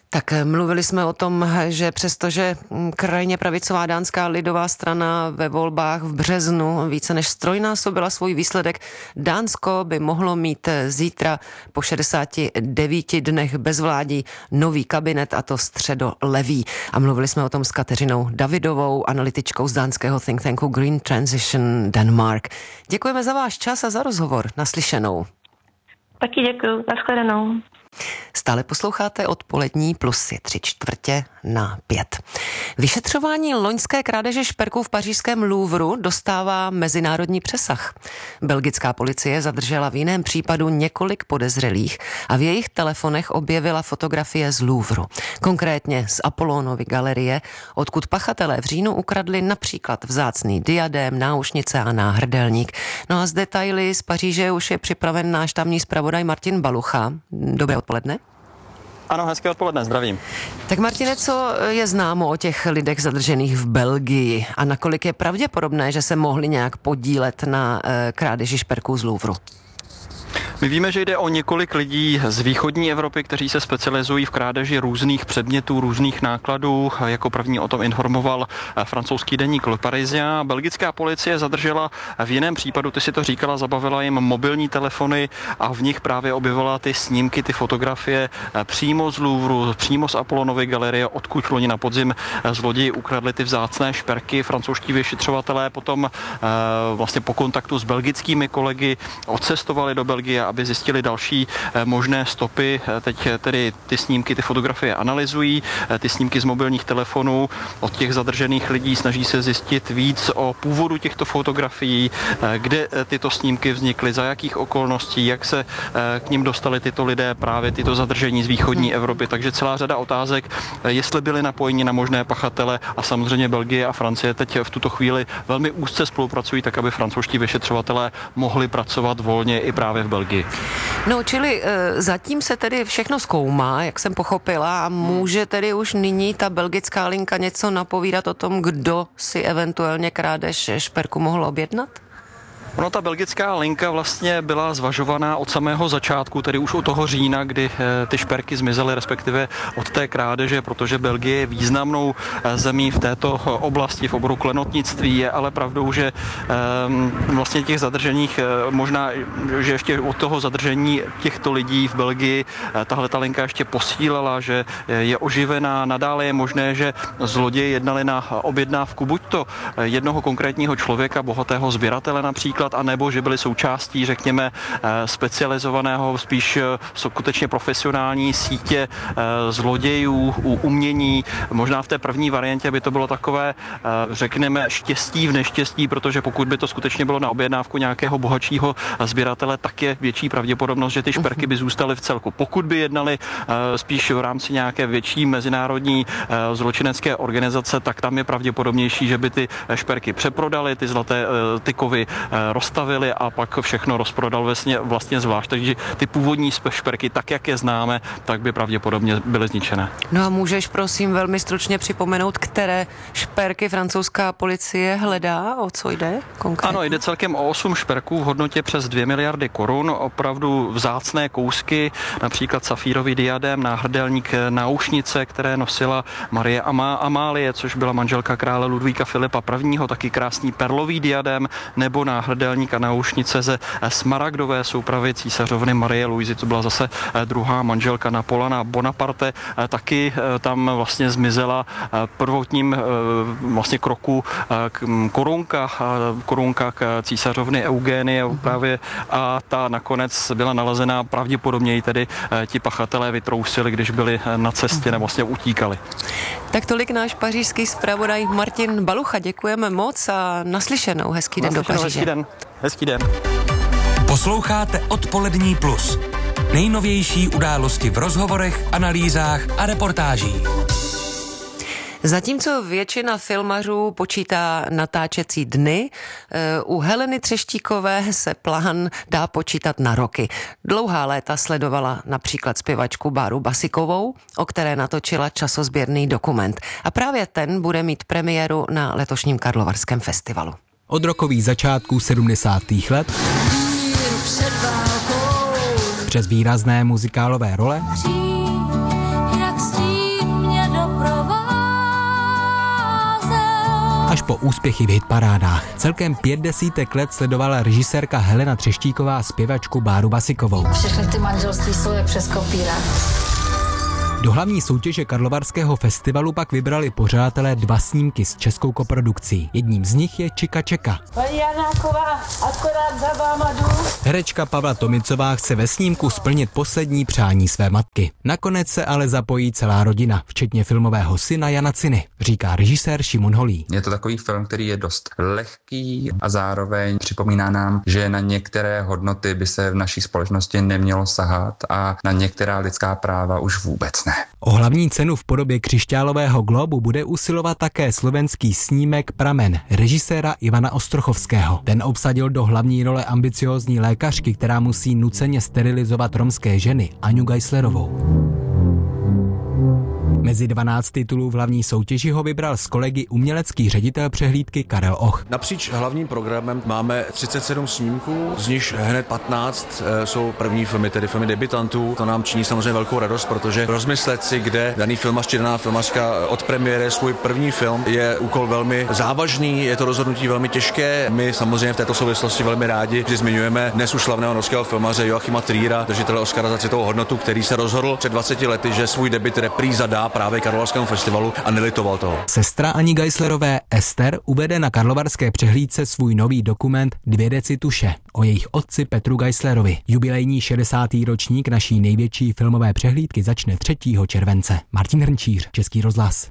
Tak mluvili jsme o tom, že přestože krajně pravicová dánská lidová strana ve volbách v březnu více než strojnásobila svůj výsledek, Dánsko by mohlo mít zítra po šedesáti devíti dnech bezvládí nový kabinet, a to středolevý. A mluvili jsme o tom s Kateřinou Davidovou, analytičkou z dánského think tanku Green Transition Denmark. Děkujeme za váš čas a za rozhovor. Naslyšenou. Taky děkuju. Nashledanou. Stále posloucháte Odpolední plusy, tři čtvrtě na pět. Vyšetřování loňské krádeže šperků v pařížském Louvru dostává mezinárodní přesah. Belgická policie zadržela v jiném případu několik podezřelých a v jejich telefonech objevila fotografie z Louvru. Konkrétně z Apollonovy galerie, odkud pachatelé v říjnu ukradli například vzácný diadém, náušnice a náhrdelník. No a z detaily z Paříže už je připraven náš tamní zpravodaj Martin Balucha. Dobré odpoledne. Ano, hezké odpoledne, zdravím. Tak Martine, co je známo o těch lidech zadržených v Belgii a nakolik je pravděpodobné, že se mohli nějak podílet na e, krádeži šperků z Louvru? My víme, že jde o několik lidí z východní Evropy, kteří se specializují v krádeži různých předmětů, různých nákladů. Jako první o tom informoval francouzský deník Le Parisien. Belgická policie zadržela v jiném případu, ty si to říkala, zabavila jim mobilní telefony a v nich právě objevila ty snímky, ty fotografie přímo z Louvru, přímo z Apollonovy galerie, odkud loni na podzim zloději ukradli ty vzácné šperky. Francouzští vyšetřovatelé potom vlastně po kontaktu s belgickými kolegy odcestovali do Belgie, aby zjistili další možné stopy. Teď tedy ty snímky, ty fotografie analyzují, ty snímky z mobilních telefonů od těch zadržených lidí, snaží se zjistit víc o původu těchto fotografií, kde tyto snímky vznikly, za jakých okolností, jak se k nim dostali tyto lidé, právě tyto zadržení z východní Evropy. Takže celá řada otázek, jestli byli napojeni na možné pachatele, a samozřejmě Belgie a Francie teď v tuto chvíli velmi úzce spolupracují, tak aby francouzští vyšetřovatelé mohli pracovat volně i právě v Belgii. No, čili e, zatím se tedy všechno zkoumá, jak jsem pochopila, a může tedy už nyní ta belgická linka něco napovídat o tom, kdo si eventuálně krádež šperku mohl objednat? Ono, ta belgická linka vlastně byla zvažovaná od samého začátku, tedy už od toho října, kdy ty šperky zmizely, respektive od té krádeže, protože Belgie je významnou zemí v této oblasti, v oboru klenotnictví. Je ale pravdou, že vlastně těch zadržených, možná, že ještě od toho zadržení těchto lidí v Belgii tahle ta linka ještě posílala, že je oživená. Nadále je možné, že zloději jednali na objednávku buď to jednoho konkrétního člověka, bohatého sběratele například, a nebo že byli součástí, řekněme, specializovaného, spíš skutečně profesionální sítě zlodějů u umění. Možná v té první variantě by to bylo takové, řekněme, štěstí v neštěstí, protože pokud by to skutečně bylo na objednávku nějakého bohatšího sběratele, tak je větší pravděpodobnost, že ty šperky by zůstaly v celku. Pokud by jednali spíš v rámci nějaké větší mezinárodní zločinecké organizace, tak tam je pravděpodobnější, že by ty šperky přeprodali, ty zlaté ty kovy rozstavili a pak všechno rozprodal vlastně, vlastně zvlášť. Takže ty původní šperky, tak jak je známe, tak by pravděpodobně byly zničené. No a můžeš prosím velmi stručně připomenout, které šperky francouzská policie hledá, o co jde konkrétně? Ano, jde celkem o osm šperků v hodnotě přes dvě miliardy korun, opravdu vzácné kousky, například safírový diadém, náhrdelník, náušnice, které nosila Marie Amálie, což byla manželka krále Ludvíka Filipa I., taky krásný perlový diadém nebo náhrdelník a náušnice ze smaragdové soupravy císařovny Marie Luizy, to byla zase druhá manželka Napoleona Bonaparte. Taky tam vlastně zmizela prvotním vlastně kroku korunka, korunka k císařovny Eugenie právě, a ta nakonec byla nalezená, pravděpodobně ji tedy ti pachatelé vytrousili, když byli na cestě nebo vlastně utíkali. Tak tolik náš pařížský zpravodaj Martin Balucha. Děkujeme moc a naslyšenou. Hezký den do Paříže. Hezký den. Hezký den. Posloucháte Odpolední plus. Nejnovější události v rozhovorech, analýzách a reportážích. Zatímco většina filmařů počítá natáčecí dny, u Heleny Třeštíkové se plán dá počítat na roky. Dlouhá léta sledovala například zpěvačku Báru Basikovou, o které natočila časozběrný dokument. A právě ten bude mít premiéru na letošním Karlovarském festivalu. Od rokových začátků sedmdesátých let přes výrazné muzikálové role až po úspěchy v hitparádách. Celkem pět desítek let sledovala režisérka Helena Třeštíková zpěvačku Báru Basikovou. Všechny ty manželství jsou jak přes kopírák. Do hlavní soutěže Karlovarského festivalu pak vybrali pořadatelé dva snímky s českou koprodukcí. Jedním z nich je Čika Čeka. Paní Janáková, akorát za váma jdu. Herečka Pavla Tomicová chce ve snímku splnit poslední přání své matky. Nakonec se ale zapojí celá rodina, včetně filmového syna Jana Ciny, říká režisér Šimon Holý. Je to takový film, který je dost lehký a zároveň připomíná nám, že na některé hodnoty by se v naší společnosti nemělo sahat a na některá lidská práva už vůbec ne. O hlavní cenu v podobě křišťálového globu bude usilovat také slovenský snímek Pramen režiséra Ivana Ostrochovského. Ten obsadil do hlavní role ambiciózní lékařky, která musí nuceně sterilizovat romské ženy, Aňu Geislerovou. Mezi dvanáct titulů v hlavní soutěži ho vybral s kolegy umělecký ředitel přehlídky Karel Och. Napříč hlavním programem máme třicet sedm snímků, z nichž hned patnáct jsou první filmy, tedy filmy debutantů. To nám činí samozřejmě velkou radost, protože rozmyslet si, kde daný filmař či daná filmařka odpremiéruje svůj první film, je úkol velmi závažný, je to rozhodnutí velmi těžké. My samozřejmě v této souvislosti velmi rádi, že zmiňujeme dnes už slavného norského filmaře Joachima Trier'a, držitele Oscara za citovou hodnotu, který se rozhodl před dvaceti lety, že svůj debut repríza dá právě Karlovarskému festivalu a nelitoval toho. Sestra Ani Geislerové Ester uvede na karlovarské přehlídce svůj nový dokument Dvě deci tuše o jejich otci Petru Geislerovi. Jubilejní šedesátý ročník naší největší filmové přehlídky začne třetího července. Martin Hrnčíř, Český rozhlas.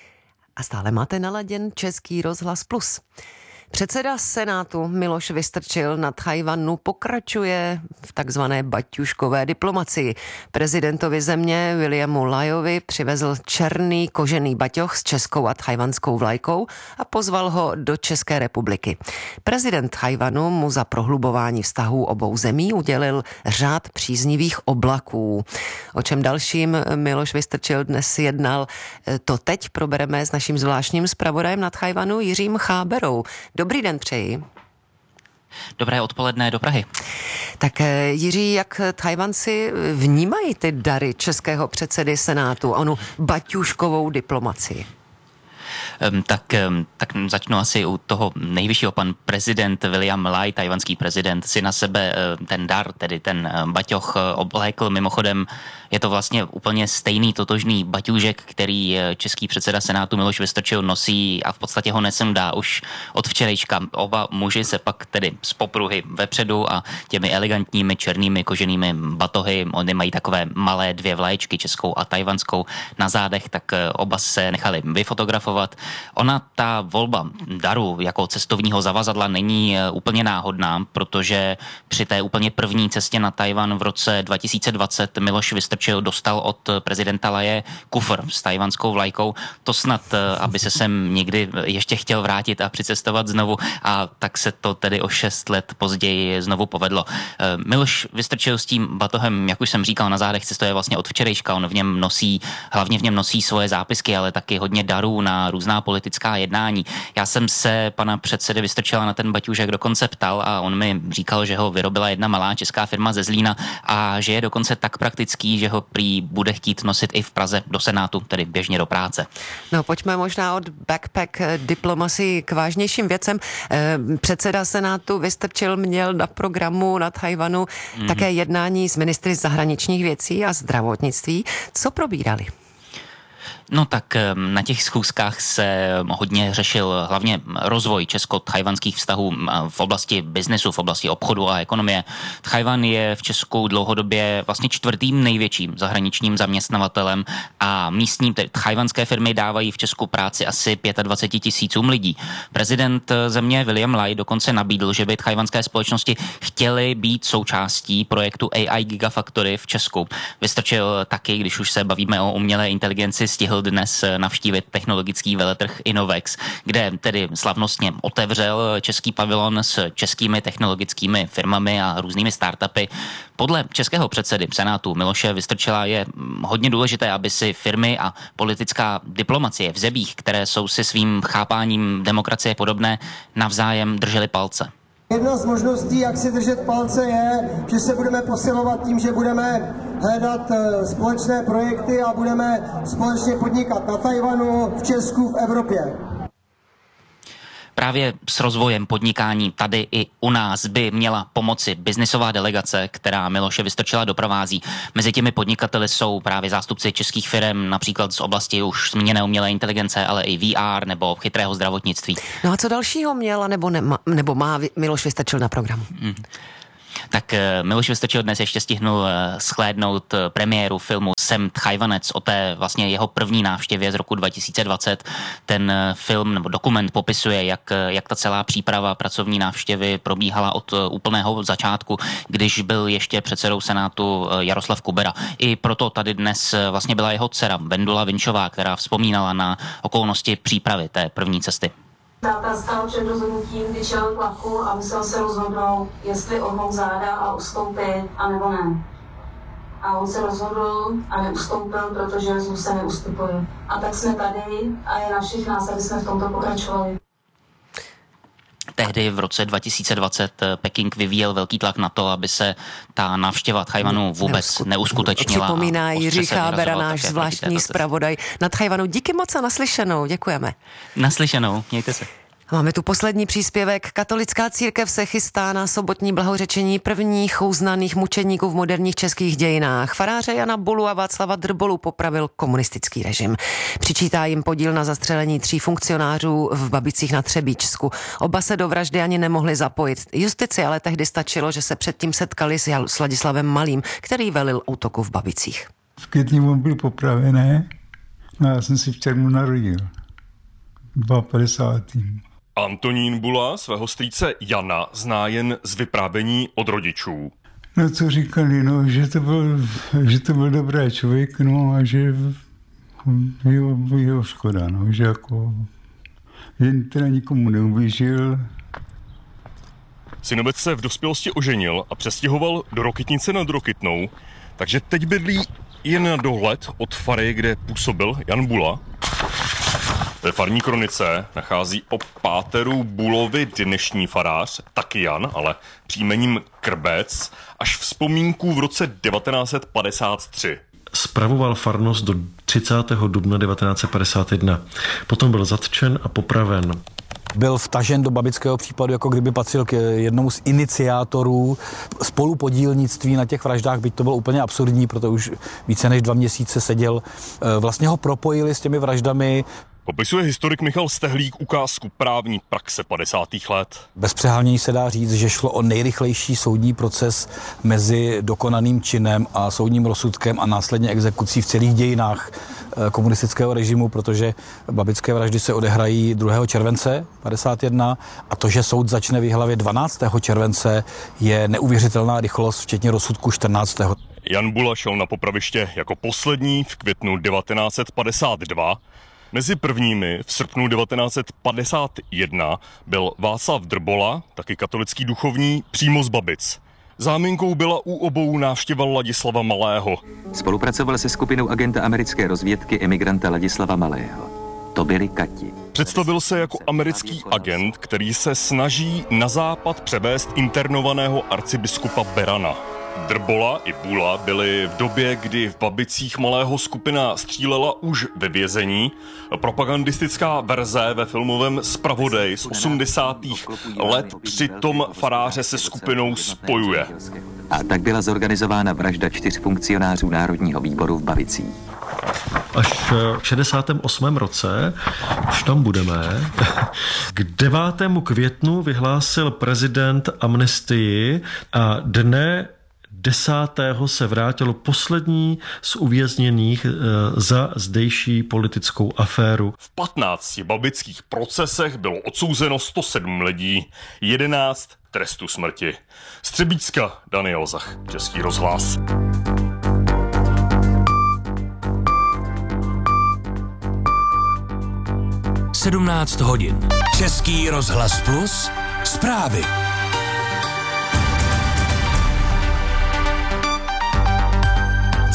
A stále máte naladěn Český rozhlas plus. Předseda Senátu Miloš Vystrčil na Tchaj-wanu pokračuje v takzvané baťuškové diplomacii. Prezidentovi země Williamu Lajovi přivezl černý kožený baťoch s českou a tchajwanskou vlajkou a pozval ho do České republiky. Prezident Tchaj-wanu mu za prohlubování vztahů obou zemí udělil řád příznivých oblaků. O čem dalším Miloš Vystrčil dnes jednal, to teď probereme s naším zvláštním zpravodajem na Tchaj-wanu Jiřím Cháberou. Dobrý den přeji. Dobré odpoledne do Prahy. Tak Jiří, jak Tchajwanci vnímají ty dary českého předsedy Senátu, onu baťuškovou diplomacii? Tak, tak začnu asi u toho nejvyššího. Pan prezident William Lai, tajvanský prezident, si na sebe ten dar, tedy ten baťoch oblékl. Mimochodem je to vlastně úplně stejný totožný baťůžek, který český předseda Senátu Miloš Vystrčil nosí a v podstatě ho nesundá už od včerejška. Oba muži se pak tedy z popruhy vepředu a těmi elegantními černými koženými batohy, oni mají takové malé dvě vlaječky, českou a tajvanskou na zádech, tak oba se nechali vyfotografovat. Ona, ta volba daru jako cestovního zavazadla není úplně náhodná, protože při té úplně první cestě na Tajvan v roce dva tisíce dvacet Miloš Vystrčil dostal od prezidenta Laje kufr s tajvanskou vlajkou. To snad, aby se sem někdy ještě chtěl vrátit a přicestovat znovu, a tak se to tedy o šest let později znovu povedlo. Miloš Vystrčil s tím batohem, jak už jsem říkal, na zádech cestuje vlastně od včerejška. On v něm nosí, hlavně v něm nosí svoje zápisky, ale taky hodně darů na různá politická jednání. Já jsem se pana předsedy Vystrčila na ten baťůžek dokonce ptal a on mi říkal, že ho vyrobila jedna malá česká firma ze Zlína a že je dokonce tak praktický, že ho prý bude chtít nosit i v Praze do Senátu, tedy běžně do práce. No, pojďme možná od backpack diplomacy k vážnějším věcem. Předseda Senátu Vystrčil měl na programu na Tchaj-wanu mm-hmm. také jednání s ministry zahraničních věcí a zdravotnictví. Co probírali? No tak na těch schůzkách se hodně řešil hlavně rozvoj česko-tchajwanských vztahů v oblasti biznesu, v oblasti obchodu a ekonomie. Tchaj-wan je v Česku dlouhodobě vlastně čtvrtým největším zahraničním zaměstnavatelem a místní tchajwanské firmy dávají v Česku práci asi dvacet pět tisícům lidí. Prezident země William Lai dokonce nabídl, že by tchajwanské společnosti chtěly být součástí projektu A I Gigafactory v Česku. Vystrčil taky, když už se bavíme o umělé inteligenci, stihl dnes navštívit technologický veletrh Innovex, kde tedy slavnostně otevřel český pavilon s českými technologickými firmami a různými startupy. Podle českého předsedy Senátu Miloše Vystrčila je hodně důležité, aby si firmy a politická diplomacie v zemích, které jsou si svým chápáním demokracie podobné, navzájem držely palce. Jedna z možností, jak si držet palce, je, že se budeme posilovat tím, že budeme hledat společné projekty a budeme společně podnikat na Tchaj-wanu, v Česku, v Evropě. právě s rozvojem podnikání tady i u nás by měla pomoci biznisová delegace, která Miloše Vystrčila doprovází. Mezi těmi podnikateli jsou právě zástupci českých firm, například z oblasti už zmíněné umělé inteligence, ale i V R nebo chytrého zdravotnictví. No a co dalšího měla nebo, nema, nebo má Miloš Vystrčil na programu? Mm. Tak Miloš Vystrčil dnes ještě stihnul shlédnout premiéru filmu Jsem Tchajwanec, o té vlastně jeho první návštěvě z roku dva tisíce dvacet. Ten film nebo dokument popisuje, jak, jak ta celá příprava pracovní návštěvy probíhala od úplného začátku, když byl ještě předsedou Senátu Jaroslav Kubera. I proto tady dnes vlastně byla jeho dcera Vendula Vinčová, která vzpomínala na okolnosti přípravy té první cesty. Táta stál před rozhodnutím, kdy čelil tlaku a musel se rozhodnout, jestli ohnout záda a ustoupit, anebo ne. A on se rozhodl a neustoupil, protože z se neustupuje. A tak jsme tady a je na všech nás, aby jsme v tomto pokračovali. Tehdy v roce dva tisíce dvacet Peking vyvíjel velký tlak na to, aby se ta návštěva Tchajwanu vůbec neuskutečnila. Připomíná Jiří Chábera, náš zvláštní zpravodaj na Tchajwanu. Díky moc a naslyšenou, děkujeme. Naslyšenou, mějte se. Máme tu poslední příspěvek. Katolická církev se chystá na sobotní blahořečení prvních uznaných mučedníků v moderních českých dějinách. Faráře Jana Bulu a Václava Drbolu popravil komunistický režim. Přičítá jim podíl na zastřelení tří funkcionářů v Babicích na Třebíčsku. Oba se do vraždy ani nemohli zapojit. Justici ale tehdy stačilo, že se předtím setkali s Ladislavem Malým, který velil útoku v Babicích. V květnu on byl popravený a já jsem si v červnu narodil. padesátého druhého Antonín Bula svého strýce Jana zná jen z vyprávění od rodičů. No co říkali, no, že to byl, že to byl dobrý člověk, no a že jeho, jeho škoda, no, že jako jen teda nikomu neublížil. Synovec se v dospělosti oženil a přestěhoval do Rokytnice nad Rokytnou, takže teď bydlí jen na dohled od fary, kde působil Jan Bula. Ve farní kronice nachází o páteru Bulovi dnešní farář, taky Jan, ale příjmením Krbec, až vzpomínku v roce devatenáct set padesát tři. Spravoval farnost do třicátého dubna devatenáct set padesát jedna. Potom byl zatčen a popraven. Byl vtažen do babického případu, jako kdyby patřil k jednomu z iniciátorů spolupodílnictví na těch vraždách, byť to bylo úplně absurdní, protože už více než dva měsíce seděl. Vlastně ho propojili s těmi vraždami. Popisuje historik Michal Stehlík ukázku právní praxe padesátých let. Bez přehánění se dá říct, že šlo o nejrychlejší soudní proces mezi dokonaným činem a soudním rozsudkem a následně exekucí v celých dějinách komunistického režimu, protože babické vraždy se odehrají druhého července padesát jedna a to, že soud začne v Jihlavě dvanáctého července, je neuvěřitelná rychlost, včetně rozsudku čtrnáctého Jan Bula šel na popraviště jako poslední v květnu devatenáct set padesát dva. Mezi prvními v srpnu devatenáct set padesát jedna byl Václav Drbola, taky katolický duchovní, přímo z Babic. Záminkou byla u obou návštěva Ladislava Malého. Spolupracoval se skupinou agenta americké rozvědky emigranta Ladislava Malého. To byli Kati. Představil se jako americký agent, který se snaží na západ převést internovaného arcibiskupa Berana. Drbola i Bula byli v době, kdy v Babicích Malého skupina střílela, už ve vězení. Propagandistická verze ve filmovém Zpravodaj z osmdesátých let přitom faráře se skupinou spojuje. A tak byla zorganizována vražda čtyř funkcionářů Národního výboru v Babicích. Až v šedesátém osmém roce, už tam budeme, k devátému květnu vyhlásil prezident amnestii a dne desátého se vrátil poslední z uvězněných za zdejší politickou aféru. V patnácti babických procesech bylo odsouzeno sto sedm lidí, jedenáct trestu smrti. Z Třebíčska Daniel Zach, Český rozhlas. sedmnáct hodin. Český rozhlas plus, zprávy.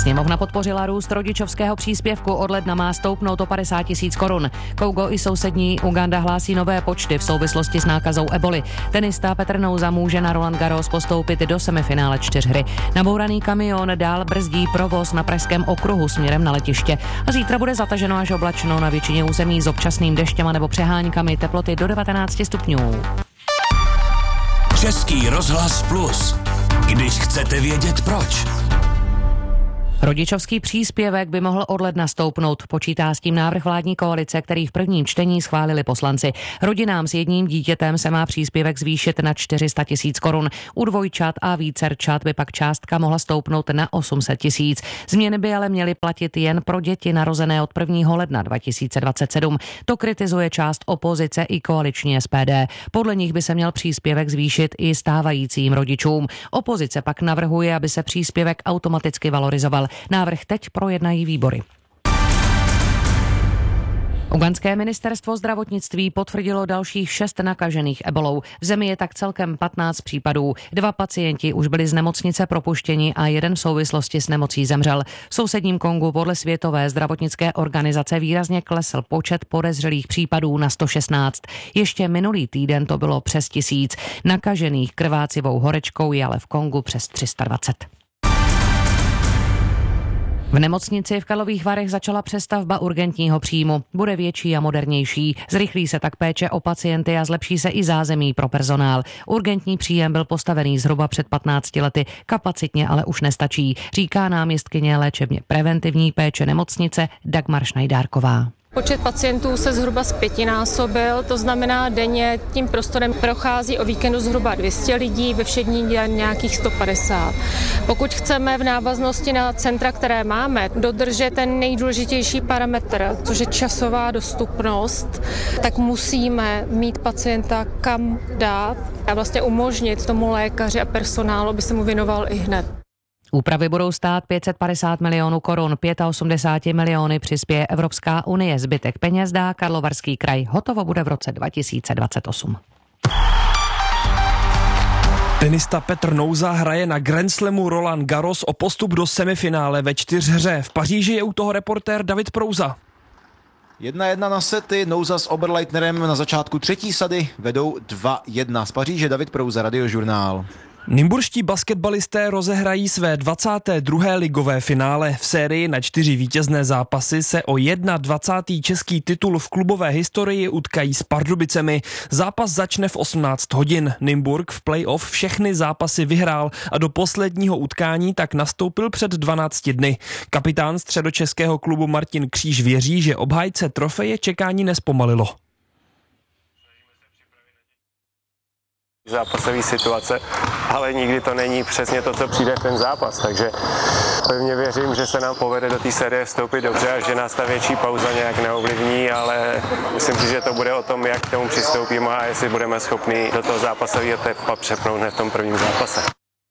Sněmovna podpořila růst rodičovského příspěvku, od ledna má stoupnout o padesát tisíc korun. Kongo i sousední Uganda hlásí nové počty v souvislosti s nákazou eboli. Tenista Petr Nouza může na Roland Garros postoupit do semifinále čtyřhry. Nabouraný kamion dál brzdí provoz na pražském okruhu směrem na letiště. A zítra bude zataženo až oblačno na většině území s občasným deštěm nebo přeháňkami, teploty do devatenáct stupňů. Český rozhlas Plus. Když chcete vědět proč. Rodičovský příspěvek by mohl od ledna stoupnout. Počítá s tím návrh vládní koalice, který v prvním čtení schválili poslanci. Rodinám s jedním dítětem se má příspěvek zvýšit na čtyři sta tisíc korun. U dvojčat a vícerčat by pak částka mohla stoupnout na osm set tisíc. Změny by ale měly platit jen pro děti narozené od prvního ledna dva tisíce dvacet sedm. To kritizuje část opozice i koaliční S P D. Podle nich by se měl příspěvek zvýšit i stávajícím rodičům. Opozice pak navrhuje, aby se příspěvek automaticky valorizoval. Návrh teď projednají výbory. Ugandské ministerstvo zdravotnictví potvrdilo dalších šest nakažených ebolou. V zemi je tak celkem patnáct případů. Dva pacienti už byli z nemocnice propuštěni a jeden v souvislosti s nemocí zemřel. V sousedním Kongu podle Světové zdravotnické organizace výrazně klesl počet podezřelých případů na sto šestnáct. Ještě minulý týden to bylo přes tisíc. Nakažených krvácivou horečkou je ale v Kongu přes tři sta dvacet. V nemocnici v Karlových Varech začala přestavba urgentního příjmu. Bude větší a modernější. Zrychlí se tak péče o pacienty a zlepší se i zázemí pro personál. Urgentní příjem byl postavený zhruba před patnácti lety. Kapacitně ale už nestačí, říká náměstkyně léčebně preventivní péče nemocnice Dagmar Šnajdárková. Počet pacientů se zhruba zpětinásobil, to znamená denně tím prostorem prochází o víkendu zhruba dvě stě lidí, ve všední den nějakých sto padesát. Pokud chceme v návaznosti na centra, které máme, dodržet ten nejdůležitější parametr, což je časová dostupnost, tak musíme mít pacienta kam dát a vlastně umožnit tomu lékaři a personálu, aby se mu věnoval i hned. Úpravy budou stát pět set padesát milionů korun, osmdesát pět miliony přispěje Evropská unie, zbytek peněz dá Karlovarský kraj. Hotovo bude v roce dva tisíce dvacet osm. Tenista Petr Nouza hraje na Grand Slamu Roland Garros o postup do semifinále ve čtyřhře. V Paříži je u toho reportér David Prouza. Jedna jedna na sety, Nouza s Oberleitnerem na začátku třetí sady vedou dva jedna. Z Paříže David Prouza, Radiožurnál. Nymburští basketbalisté rozehrají své dvacáté druhé ligové finále. V sérii na čtyři vítězné zápasy se o dvacátý první český titul v klubové historii utkají s Pardubicemi. Zápas začne v osmnáct hodin. Nymburk v play-off všechny zápasy vyhrál a do posledního utkání tak nastoupil před dvanácti dny. Kapitán středočeského klubu Martin Kříž věří, že obhájce trofeje čekání nespomalilo. Zápasové situace, ale nikdy to není přesně to, co přijde v ten zápas, takže pevně věřím, že se nám povede do té série vstoupit dobře a že nás ta větší pauza nějak neovlivní, ale myslím si, že to bude o tom, jak k tomu přistoupíme a jestli budeme schopni do toho zápasového tempa přepnout hned v tom prvním zápase.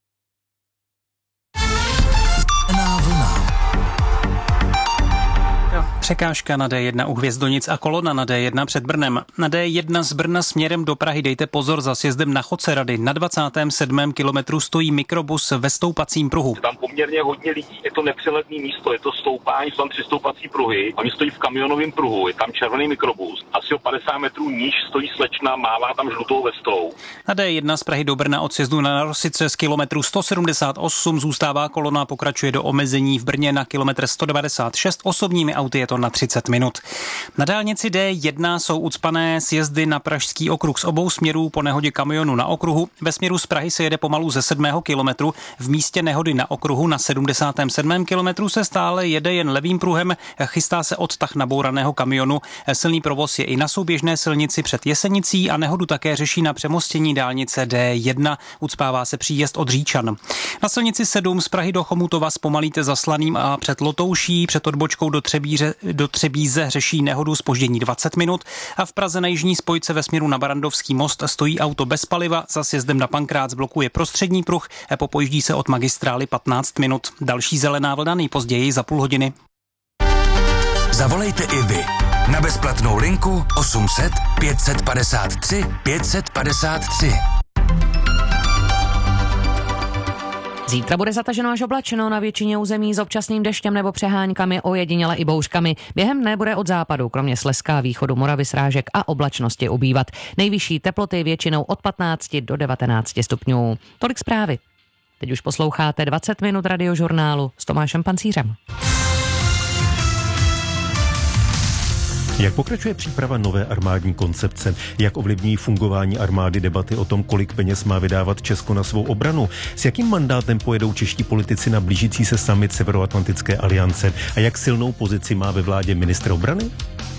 Překážka na D jedna u Hvězdonic a kolona na D jedna před Brnem. Na D jedna z Brna směrem do Prahy dejte pozor za sjezdem na Chocerady. Na dvacátém sedmém kilometru stojí mikrobus ve stoupacím pruhu. Je tam poměrně hodně lidí, je to nepřeletné místo, je to stoupání, jsou tam tři stoupací pruhy. Oni stojí v kamionovém pruhu, je tam červený mikrobus. Asi o padesát metrů níž stojí slečna, mává tam žlutou vestou. Na D jedna z Prahy do Brna od sjezdu na Rosice z kilometru sto sedmdesát osm zůstává kolona, pokračuje do omezení v Brně na kilometr sto devadesát šest, osobními auty je to na třicet minut. Na dálnici D jedna jsou ucpané sjezdy na pražský okruh z obou směrů po nehodě kamionu na okruhu. Ve směru z Prahy se jede pomalu ze sedmého kilometru. V místě nehody na okruhu na sedmdesátém sedmém kilometru se stále jede jen levým pruhem. Chystá se odtah nabouraného kamionu. Silný provoz je i na souběžné silnici před Jesenicí a nehodu také řeší na přemostění dálnice D jedna. Ucpává se příjezd od Říčan. Na silnici sedm z Prahy do Chomutova zpomalíte za Slaným a před Lotouší, před odbočkou do Třebíře do Třebíze řeší nehodu zpoždění dvacet minut a v Praze na jižní spojce ve směru na Barandovský most stojí auto bez paliva, za sjezdem na Pankrác blokuje prostřední pruh, popojíždí se od magistrály patnáct minut. Další zelená vlna nejpozději za půl hodiny. Zavolejte i vy na bezplatnou linku osm set pět set padesát tři pět set padesát tři. Zítra bude zataženo až oblačeno na většině území s občasným deštěm nebo přeháňkami, ojediněle i bouřkami. Během dne bude od západu, kromě Slezska, východu Moravy, srážek a oblačnosti ubývat. Nejvyšší teploty většinou od patnácti do devatenácti stupňů. Tolik zprávy. Teď už posloucháte dvacet minut radiožurnálu s Tomášem Pancířem. Jak pokračuje příprava nové armádní koncepce? Jak ovlivní fungování armády debaty o tom, kolik peněz má vydávat Česko na svou obranu? S jakým mandátem pojedou čeští politici na blížící se summit Severoatlantické aliance? A jak silnou pozici má ve vládě ministr obrany?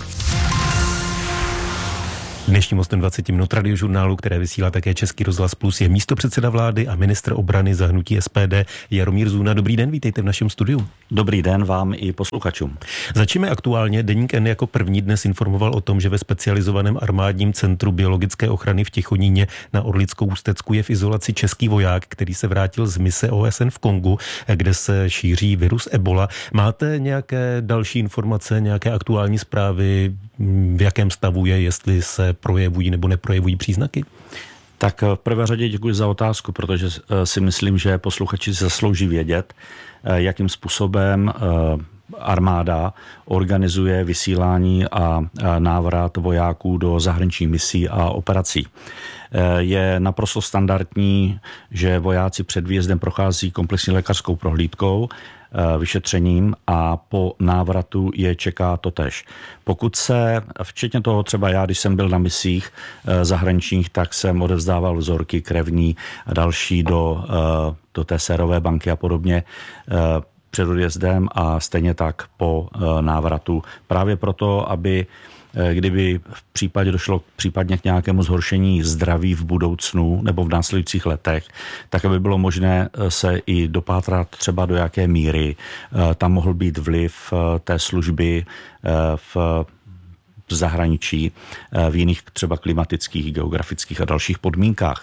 Dnešním hostem dvacet minut radiožurnálu, které vysílá také Český rozhlas Plus, je místopředseda vlády a ministr obrany za hnutí S P D Jaromír Zuna. Dobrý den, vítejte v našem studiu. Dobrý den vám i posluchačům. Začneme aktuálně. Deník N jako první dnes informoval o tom, že ve specializovaném armádním centru biologické ochrany v Těchoníně na Orlickou Ústecku je v izolaci český voják, který se vrátil z mise O S N v Kongu, kde se šíří virus Ebola. Máte nějaké další informace, nějaké aktuální zprávy, v jakém stavu je, jestli se projevují nebo neprojevují příznaky? Tak v prvé řadě děkuji za otázku, protože si myslím, že posluchači si zaslouží vědět, jakým způsobem armáda organizuje vysílání a návrat vojáků do zahraničních misí a operací. Je naprosto standardní, že vojáci před výjezdem prochází komplexní lékařskou prohlídkou, vyšetřením a po návratu je čeká totéž. Pokud se, včetně toho třeba já, když jsem byl na misích zahraničních, tak jsem odevzdával vzorky krevní a další do, do té sérové banky a podobně před odjezdem a stejně tak po návratu. Právě proto, aby kdyby v případě došlo případně k nějakému zhoršení zdraví v budoucnu nebo v následujících letech, tak aby bylo možné se i dopátrat třeba do jaké míry tam mohl být vliv té služby v zahraničí, v jiných třeba klimatických, geografických a dalších podmínkách.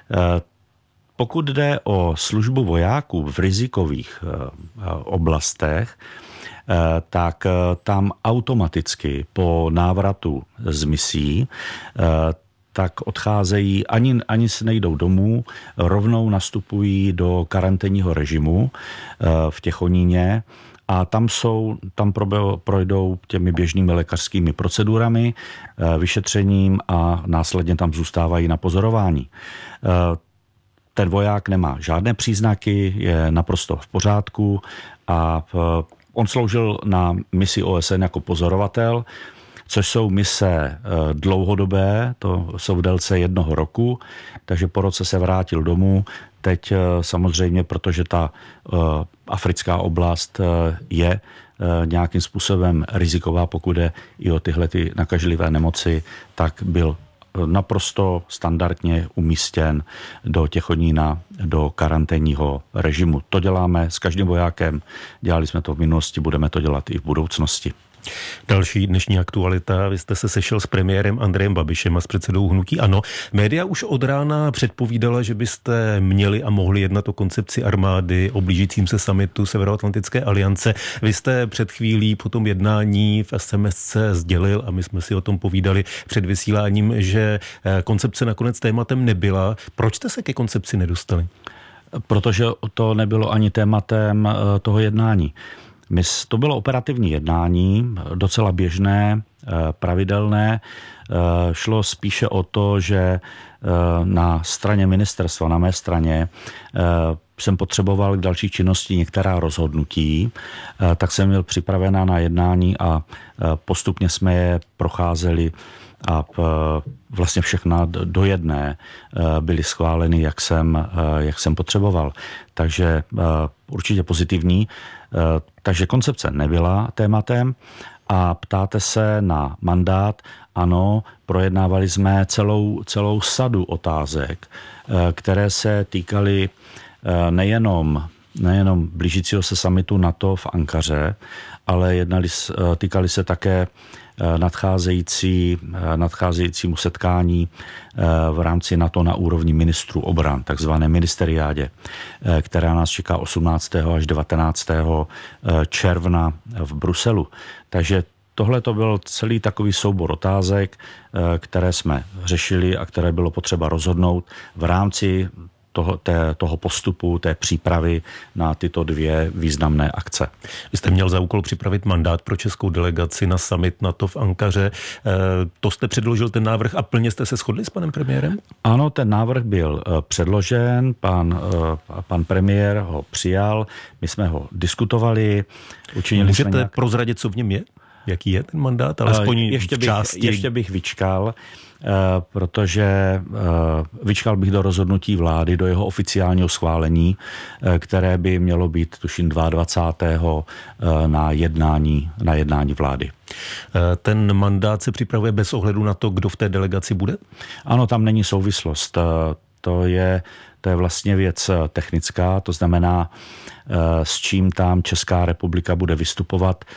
Pokud jde o službu vojáků v rizikových oblastech, tak tam automaticky po návratu z misí tak odcházejí, ani, ani se nejdou domů, rovnou nastupují do karanténního režimu v Těchoníně a tam jsou, tam projdou těmi běžnými lékařskými procedurami, vyšetřením a následně tam zůstávají na pozorování. Ten voják nemá žádné příznaky, je naprosto v pořádku a on sloužil na misi O S N jako pozorovatel, což jsou mise dlouhodobé, to jsou v délce jednoho roku, takže po roce se vrátil domů. Teď samozřejmě, protože ta africká oblast je nějakým způsobem riziková, pokud jde i o tyhle ty nakažlivé nemoci, tak byl naprosto standardně umístěn do Těchonína, do karanténního režimu. To děláme s každým vojákem, dělali jsme to v minulosti, budeme to dělat i v budoucnosti. Další dnešní aktualita. Vy jste se sešel s premiérem Andrejem Babišem a s předsedou hnutí ANO. Média už od rána předpovídala, že byste měli a mohli jednat o koncepci armády, o blížícím se summitu Severoatlantické aliance. Vy jste před chvílí po tom jednání v es em es sdělil, a my jsme si o tom povídali před vysíláním, že koncepce nakonec tématem nebyla. Proč jste se ke koncepci nedostali? Protože to nebylo ani tématem toho jednání. To bylo operativní jednání, docela běžné, pravidelné. Šlo spíše o to, že na straně ministerstva, na mé straně, jsem potřeboval k další činnosti některá rozhodnutí, tak jsem měl připravená na jednání a postupně jsme je procházeli a vlastně všechna do jedné byly schváleny, jak jsem, jak jsem potřeboval. Takže určitě pozitivní. Takže koncepce nebyla tématem a ptáte se na mandát. Ano, projednávali jsme celou, celou sadu otázek, které se týkaly nejenom, nejenom blížícího se summitu NATO v Ankaře, ale jednali, týkali se také nadcházející, nadcházejícímu setkání v rámci NATO na úrovni ministrů obran, takzvané ministeriádě, která nás čeká osmnáctého až devatenáctého června v Bruselu. Takže tohle to byl celý takový soubor otázek, které jsme řešili a které bylo potřeba rozhodnout v rámci toho, té, toho postupu, té přípravy na tyto dvě významné akce. Vy jste měl za úkol připravit mandát pro českou delegaci na summit NATO v Ankaře. To jste předložil ten návrh a plně jste se shodli s panem premiérem? Ano, ten návrh byl předložen, pan, pan premiér ho přijal, my jsme ho diskutovali, učinili Můžete jsme nějak... prozradit, co v něm je? Jaký je ten mandát? Alespoň ještě v bych, části. Ještě bych vyčkal, protože vyčkal bych do rozhodnutí vlády, do jeho oficiálního schválení, které by mělo být, tuším, dvacátého druhého na jednání, na jednání vlády. Ten mandát se připravuje bez ohledu na to, kdo v té delegaci bude? Ano, tam není souvislost. To je, to je vlastně věc technická, to znamená, s čím tam Česká republika bude vystupovat.